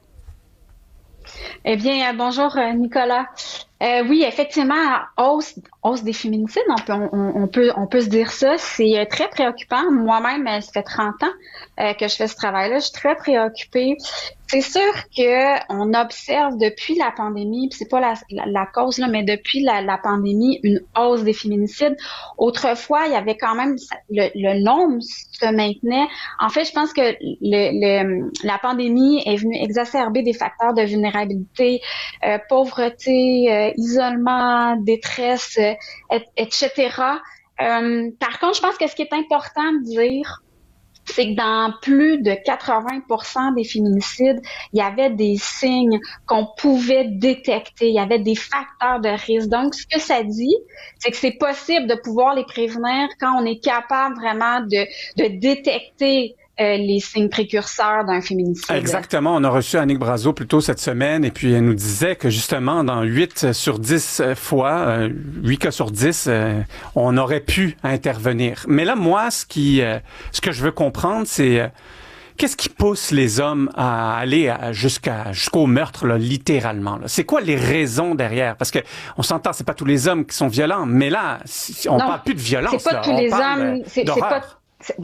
Eh bien, bonjour Nicolas. Oui, effectivement, hausse des féminicides, on peut se dire ça. C'est très préoccupant. Moi-même, ça fait 30 ans que je fais ce travail-là. Je suis très préoccupée. C'est sûr que on observe depuis la pandémie, puis c'est pas la cause là, mais depuis la pandémie, une hausse des féminicides. Autrefois, il y avait quand même le nombre se maintenait. En fait, je pense que la pandémie est venue exacerber des facteurs de vulnérabilité, pauvreté, isolement, détresse, etc. Par contre, je pense que ce qui est important de dire, c'est que dans plus de 80% des féminicides, il y avait des signes qu'on pouvait détecter, il y avait des facteurs de risque. Donc, ce que ça dit, c'est que c'est possible de pouvoir les prévenir quand on est capable vraiment de détecter les signes précurseurs d'un féminicide. Exactement. On a reçu Annick Brazeau plus tôt cette semaine et puis elle nous disait que justement, dans 8 sur 10 fois, 8 cas sur 10, on aurait pu intervenir. Mais là, moi, ce que je veux comprendre, c'est qu'est-ce qui pousse les hommes à aller jusqu'au meurtre, là, littéralement? Là? C'est quoi les raisons derrière? Parce que on s'entend, c'est pas tous les hommes qui sont violents, mais là, on parle plus de violence. C'est pas là. tous les hommes.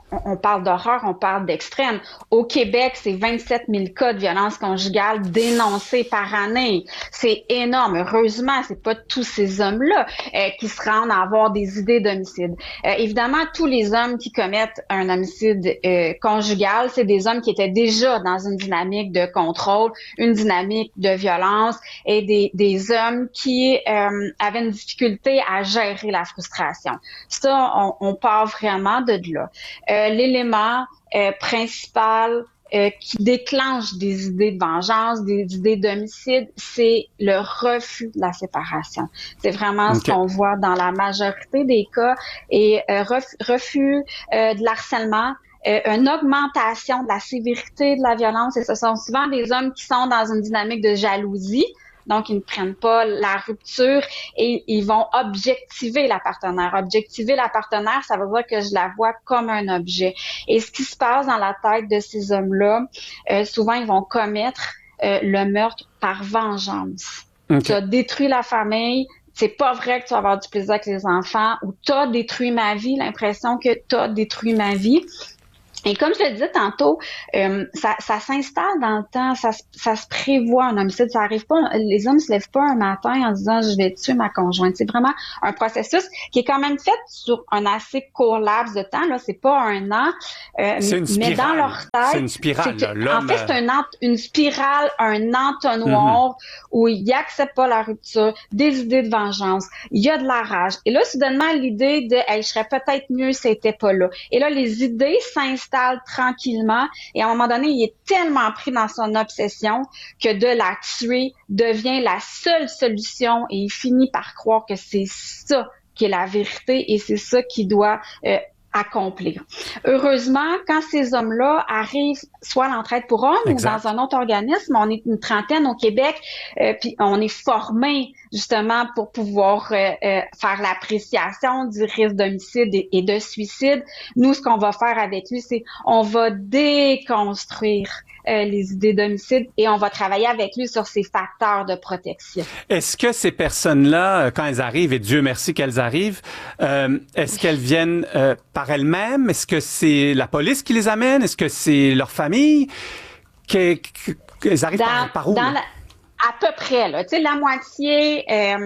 on parle d'horreur, on parle d'extrême. Au Québec, c'est 27 000 cas de violence conjugale dénoncés par année. C'est énorme. Heureusement, c'est pas tous ces hommes-là qui se rendent à avoir des idées d'homicide. Évidemment, tous les hommes qui commettent un homicide conjugal, c'est des hommes qui étaient déjà dans une dynamique de contrôle, une dynamique de violence et des hommes qui avaient une difficulté à gérer la frustration. Ça, on part vraiment de là. L'élément principal qui déclenche des idées de vengeance, des idées d'homicide, c'est le refus de la séparation. C'est vraiment ce qu'on voit dans la majorité des cas. Et refus de l'harcèlement, une augmentation de la sévérité de la violence. Et ce sont souvent des hommes qui sont dans une dynamique de jalousie. Donc, ils ne prennent pas la rupture et ils vont objectiver la partenaire. Objectiver la partenaire, ça veut dire que je la vois comme un objet. Et ce qui se passe dans la tête de ces hommes-là, souvent, ils vont commettre le meurtre par vengeance. Tu as détruit la famille, c'est pas vrai que tu vas avoir du plaisir avec les enfants, ou tu as détruit ma vie, l'impression que tu as détruit ma vie. Et comme je le disais tantôt, ça s'installe dans le temps, ça se prévoit un homicide, ça arrive pas, les hommes se lèvent pas un matin en disant je vais tuer ma conjointe. C'est vraiment un processus qui est quand même fait sur un assez court laps de temps, là, c'est pas un an, mais dans leur tête, c'est une spirale. En fait, c'est une spirale, un entonnoir où ils acceptent pas la rupture, des idées de vengeance, il y a de la rage. Et là, soudainement, l'idée de hey, je serais peut-être mieux si c'était pas là. Et là, les idées s'installent tranquillement et à un moment donné, il est tellement pris dans son obsession que de la tuer devient la seule solution et il finit par croire que c'est ça qui est la vérité et c'est ça qui doit accomplir. Heureusement, quand ces hommes-là arrivent soit à l'entraide pour hommes ou dans un autre organisme, on est une trentaine au Québec, puis on est formés justement pour pouvoir faire l'appréciation du risque d'homicide et de suicide. Nous, ce qu'on va faire avec lui, c'est on va déconstruire les idées d'homicide et on va travailler avec lui sur ses facteurs de protection. Est-ce que ces personnes-là, quand elles arrivent, et Dieu merci qu'elles arrivent, est-ce qu'elles viennent par elles-mêmes? Est-ce que c'est la police qui les amène? Est-ce que c'est leur famille? Qu'elles arrivent par où? À peu près, là. Tu sais, la moitié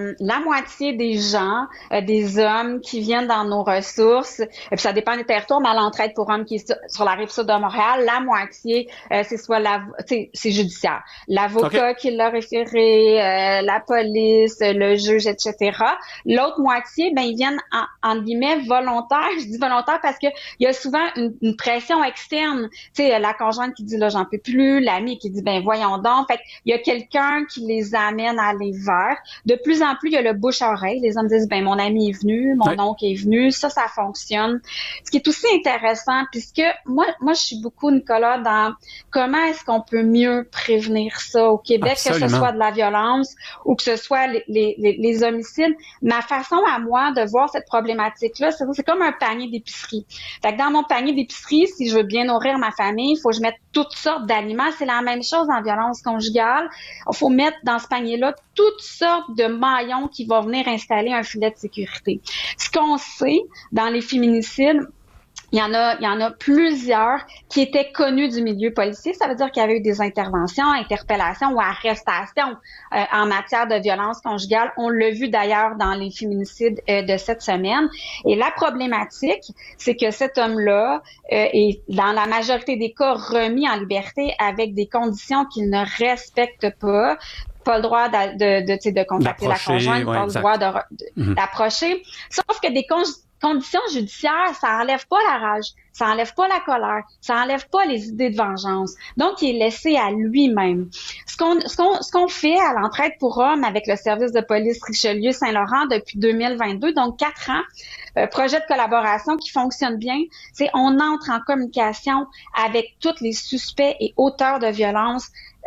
des gens, des hommes qui viennent dans nos ressources, et puis ça dépend des territoires, mais à l'entraide pour hommes qui est sur la Rive-Sud de Montréal, la moitié, c'est soit c'est judiciaire. L'avocat qui l'a référé, la police, le juge, etc. L'autre moitié, ben, ils viennent en guillemets volontaires. Je dis volontaire parce que il y a souvent une pression externe. Tu sais, la conjointe qui dit là, j'en peux plus, l'ami qui dit ben, voyons donc. Fait il y a quelqu'un qui les amène à aller vers. De plus en plus, il y a le bouche-oreille. Les hommes disent, ben, mon ami est venu, mon oncle est venu. Ça fonctionne. Ce qui est aussi intéressant, puisque moi, je suis beaucoup, Nicolas, dans comment est-ce qu'on peut mieux prévenir ça au Québec, que ce soit de la violence ou que ce soit les homicides. Ma façon à moi de voir cette problématique-là, c'est comme un panier d'épicerie. Fait que dans mon panier d'épicerie, si je veux bien nourrir ma famille, il faut que je mette toutes sortes d'aliments. C'est la même chose en violence conjugale. Il faut mettre dans ce panier-là toutes sortes de maillons qui vont venir installer un filet de sécurité. Ce qu'on sait dans les féminicides, il y en a plusieurs qui étaient connus du milieu policier. Ça veut dire qu'il y avait eu des interventions, interpellations ou arrestations en matière de violence conjugale. On l'a vu d'ailleurs dans les féminicides de cette semaine. Et la problématique, c'est que cet homme-là est, dans la majorité des cas, remis en liberté avec des conditions qu'il ne respecte pas. Pas le droit de contacter la conjointe, pas le droit d'approcher. Sauf que des conditions judiciaires, ça enlève pas la rage, ça enlève pas la colère, ça enlève pas les idées de vengeance. Donc, il est laissé à lui-même. Ce qu'on fait à l'entraide pour hommes avec le service de police Richelieu-Saint-Laurent depuis 2022, donc 4 ans, projet de collaboration qui fonctionne bien, c'est on entre en communication avec tous les suspects et auteurs de violences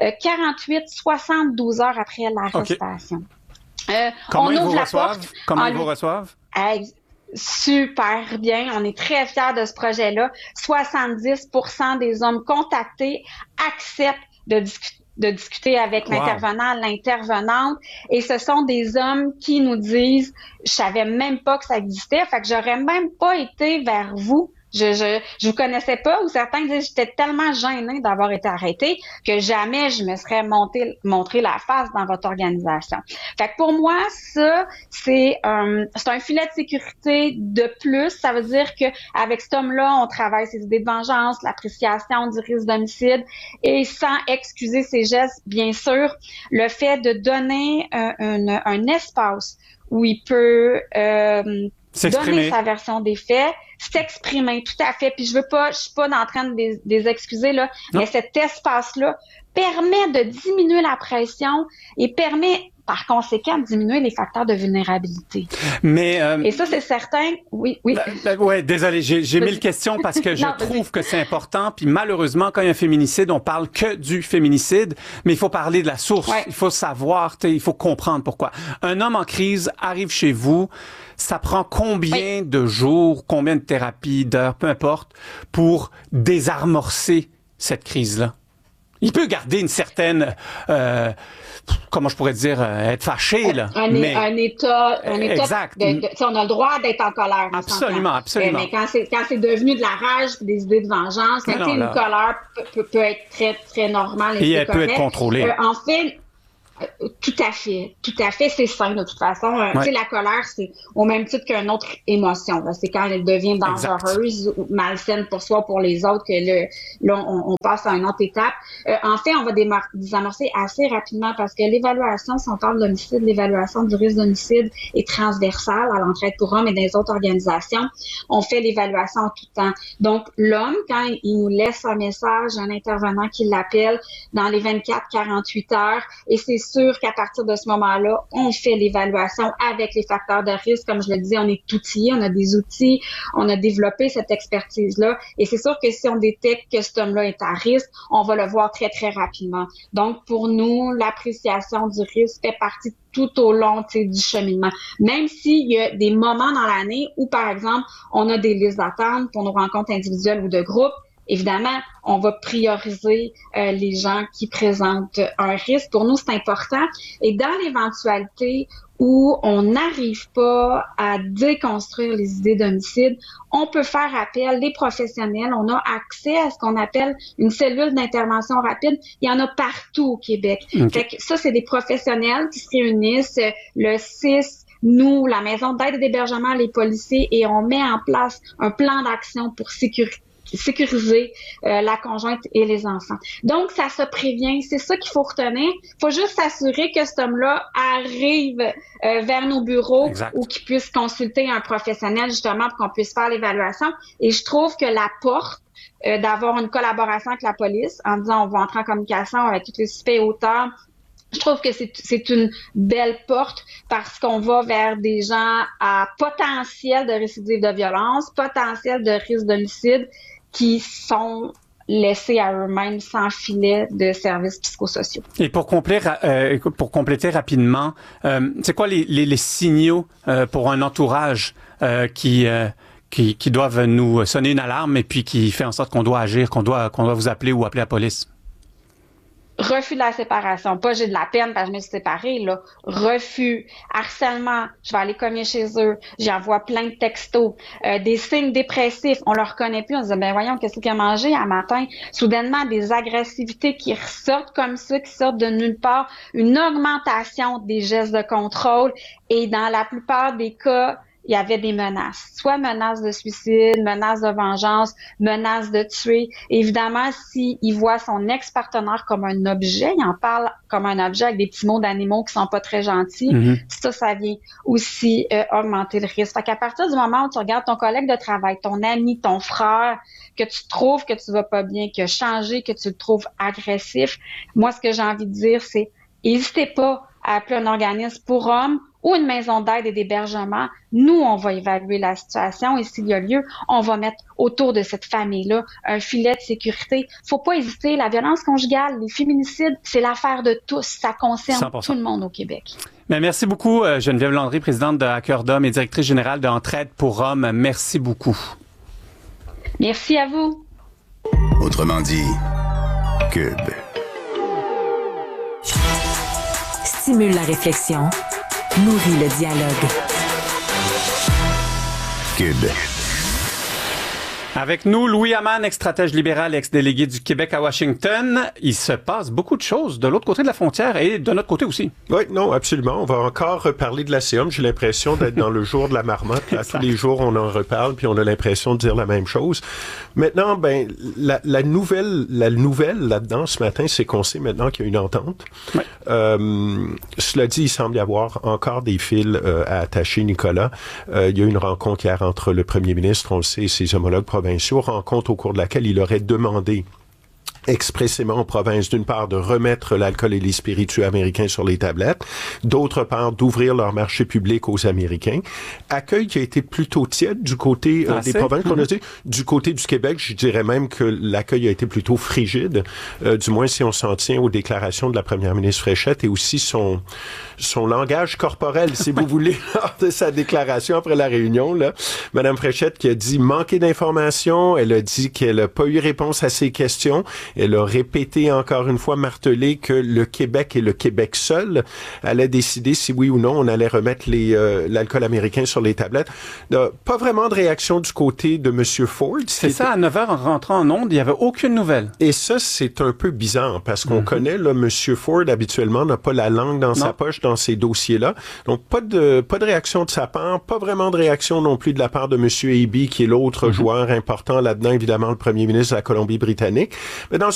72 heures après l'arrestation. Comment ils vous reçoivent? Comment ils vous reçoivent? Super bien. On est très fiers de ce projet-là. 70% des hommes contactés acceptent de discuter avec l'intervenant, l'intervenante. Et ce sont des hommes qui nous disent, je savais même pas que ça existait, fait que j'aurais même pas été vers vous. je vous connaissais pas, ou certains disent j'étais tellement gênée d'avoir été arrêtée que jamais je me serais montré la face dans votre organisation. Fait que pour moi, ça, c'est un filet de sécurité de plus. Ça veut dire que avec cet homme-là, on travaille ses idées de vengeance, l'appréciation du risque d'homicide, et sans excuser ses gestes, bien sûr, le fait de donner un espace où il peut donner sa version des faits, s'exprimer, tout à fait. Puis je suis pas en train de les excuser, là, non. Mais cet espace-là permet de diminuer la pression et permet, par conséquent, de diminuer les facteurs de vulnérabilité. Mais et ça, c'est certain. Oui. Ouais, désolé, j'ai 1000 questions parce que je trouve que c'est important. Puis malheureusement, quand il y a un féminicide, on parle que du féminicide, mais il faut parler de la source. Ouais. Il faut savoir, il faut comprendre pourquoi. Un homme en crise arrive chez vous. Ça prend combien de jours, combien de thérapies, d'heures, peu importe, pour désamorcer cette crise-là? Il peut garder une certaine, comment je pourrais dire, être fâché, là. Un état. Exact. On a le droit d'être en colère. Absolument. Mais quand c'est devenu de la rage, des idées de vengeance, une colère peut être très, très normale. Et elle peut être contrôlée. En fait, tout à fait, c'est sain de toute façon. Tu sais, la colère, c'est au même titre qu'une autre émotion. Là. C'est quand elle devient dangereuse ou malsaine pour soi ou pour les autres que là, on passe à une autre étape. En fait, on va désamorcer assez rapidement parce que l'évaluation, si on parle d'homicide, l'évaluation du risque d'homicide est transversale à l'Entraide pour hommes et dans les autres organisations. On fait l'évaluation en tout temps. Donc, l'homme, quand il nous laisse un message, un intervenant qui l'appelle dans les 24-48 heures, et c'est sûr qu'à partir de ce moment-là, on fait l'évaluation avec les facteurs de risque. Comme je le disais, on est outillé, on a des outils, on a développé cette expertise-là. Et c'est sûr que si on détecte que cet homme-là est à risque, on va le voir très, très rapidement. Donc, pour nous, l'appréciation du risque fait partie tout au long du cheminement. Même s'il y a des moments dans l'année où, par exemple, on a des listes d'attente pour nos rencontres individuelles ou de groupe, évidemment, on va prioriser les gens qui présentent un risque. Pour nous, c'est important. Et dans l'éventualité où on n'arrive pas à déconstruire les idées d'homicide, on peut faire appel des professionnels. On a accès à ce qu'on appelle une cellule d'intervention rapide. Il y en a partout au Québec. Okay. Fait que ça, c'est des professionnels qui se réunissent le 6, nous, la maison d'aide et d'hébergement, les policiers, et on met en place un plan d'action pour sécuriser la conjointe et les enfants. Donc, ça se prévient. C'est ça qu'il faut retenir. Il faut juste s'assurer que cet homme-là arrive vers nos bureaux ou qu'il puisse consulter un professionnel, justement, pour qu'on puisse faire l'évaluation. Et je trouve que la porte d'avoir une collaboration avec la police, en disant on va entrer en communication avec tous les suspects auteurs, je trouve que c'est une belle porte parce qu'on va vers des gens à potentiel de récidive de violence, potentiel de risque d'homicide, qui sont laissés à eux-mêmes sans filet de services psychosociaux. Et pour compléter rapidement, c'est quoi les signaux pour un entourage qui doivent nous sonner une alarme et puis qui fait en sorte qu'on doit agir, qu'on doit vous appeler ou appeler la police? Refus de la séparation. Pas j'ai de la peine parce que je me suis séparée, là. Refus. Harcèlement. Je vais aller cogner chez eux. J'envoie plein de textos. Des signes dépressifs. On le reconnaît plus. On se dit, ben voyons, qu'est-ce qu'il a mangé à matin? Soudainement, des agressivités qui ressortent comme ça, qui sortent de nulle part. Une augmentation des gestes de contrôle. Et dans la plupart des cas, il y avait des menaces, soit menaces de suicide, menaces de vengeance, menaces de tuer. Évidemment, s'il voit son ex-partenaire comme un objet, il en parle comme un objet avec des petits mots d'animaux qui sont pas très gentils, ça vient aussi augmenter le risque. Fait qu'à partir du moment où tu regardes ton collègue de travail, ton ami, ton frère, que tu trouves que tu vas pas bien, qu'il a changé, que tu le trouves agressif, moi, ce que j'ai envie de dire, c'est n'hésitez pas à appeler un organisme pour hommes ou une maison d'aide et d'hébergement. Nous, on va évaluer la situation et s'il y a lieu, on va mettre autour de cette famille-là un filet de sécurité. Faut pas hésiter. La violence conjugale, les féminicides, c'est l'affaire de tous. Ça concerne 100%. Tout le monde au Québec. Mais merci beaucoup, Geneviève Landry, présidente de À Cœur d'Homme et directrice générale de Entraide pour Hommes. Merci beaucoup. Merci à vous. Autrement dit, Cube. Stimule la réflexion. Nourrit le dialogue. Cube. Avec nous, Louis Hamann, ex-stratège libéral et ex-délégué du Québec à Washington. Il se passe beaucoup de choses de l'autre côté de la frontière et de notre côté aussi. Oui, non, absolument. On va encore reparler de l'ACM. J'ai l'impression d'être dans le jour de la marmotte. Là, tous les jours, on en reparle, puis on a l'impression de dire la même chose. Maintenant, ben, la nouvelle là-dedans ce matin, c'est qu'on sait maintenant qu'il y a une entente. Ouais. Cela dit, il semble y avoir encore des fils à attacher, Nicolas. Il y a eu une rencontre hier entre le premier ministre, on le sait, et ses homologues provinciaux, rencontre au cours de laquelle il aurait demandé expressément aux provinces, d'une part, de remettre l'alcool et les spiritueux américains sur les tablettes, d'autre part, d'ouvrir leur marché public aux Américains. Accueil qui a été plutôt tiède du côté des provinces qu'on a dit. Du côté du Québec, je dirais même que l'accueil a été plutôt frigide, du moins si on s'en tient aux déclarations de la première ministre Fréchette et aussi son langage corporel, si vous voulez, lors de sa déclaration après la réunion, là. Madame Fréchette qui a dit manquer d'informations, elle a dit qu'elle n'a pas eu réponse à ses questions. Elle a répété encore une fois, martelé que le Québec et le Québec seul allaient décider si oui ou non on allait remettre l'alcool américain sur les tablettes. Pas vraiment de réaction du côté de M. Ford. C'est ça, à 9h, en rentrant en ondes, il n'y avait aucune nouvelle. Et ça, c'est un peu bizarre parce qu'on connaît, là, M. Ford, habituellement, n'a pas la langue dans sa poche dans ces dossiers-là. Donc, pas de réaction de sa part, pas vraiment de réaction non plus de la part de M. Eby, qui est l'autre joueur important là-dedans, évidemment, le premier ministre de la Colombie-Britannique. Mais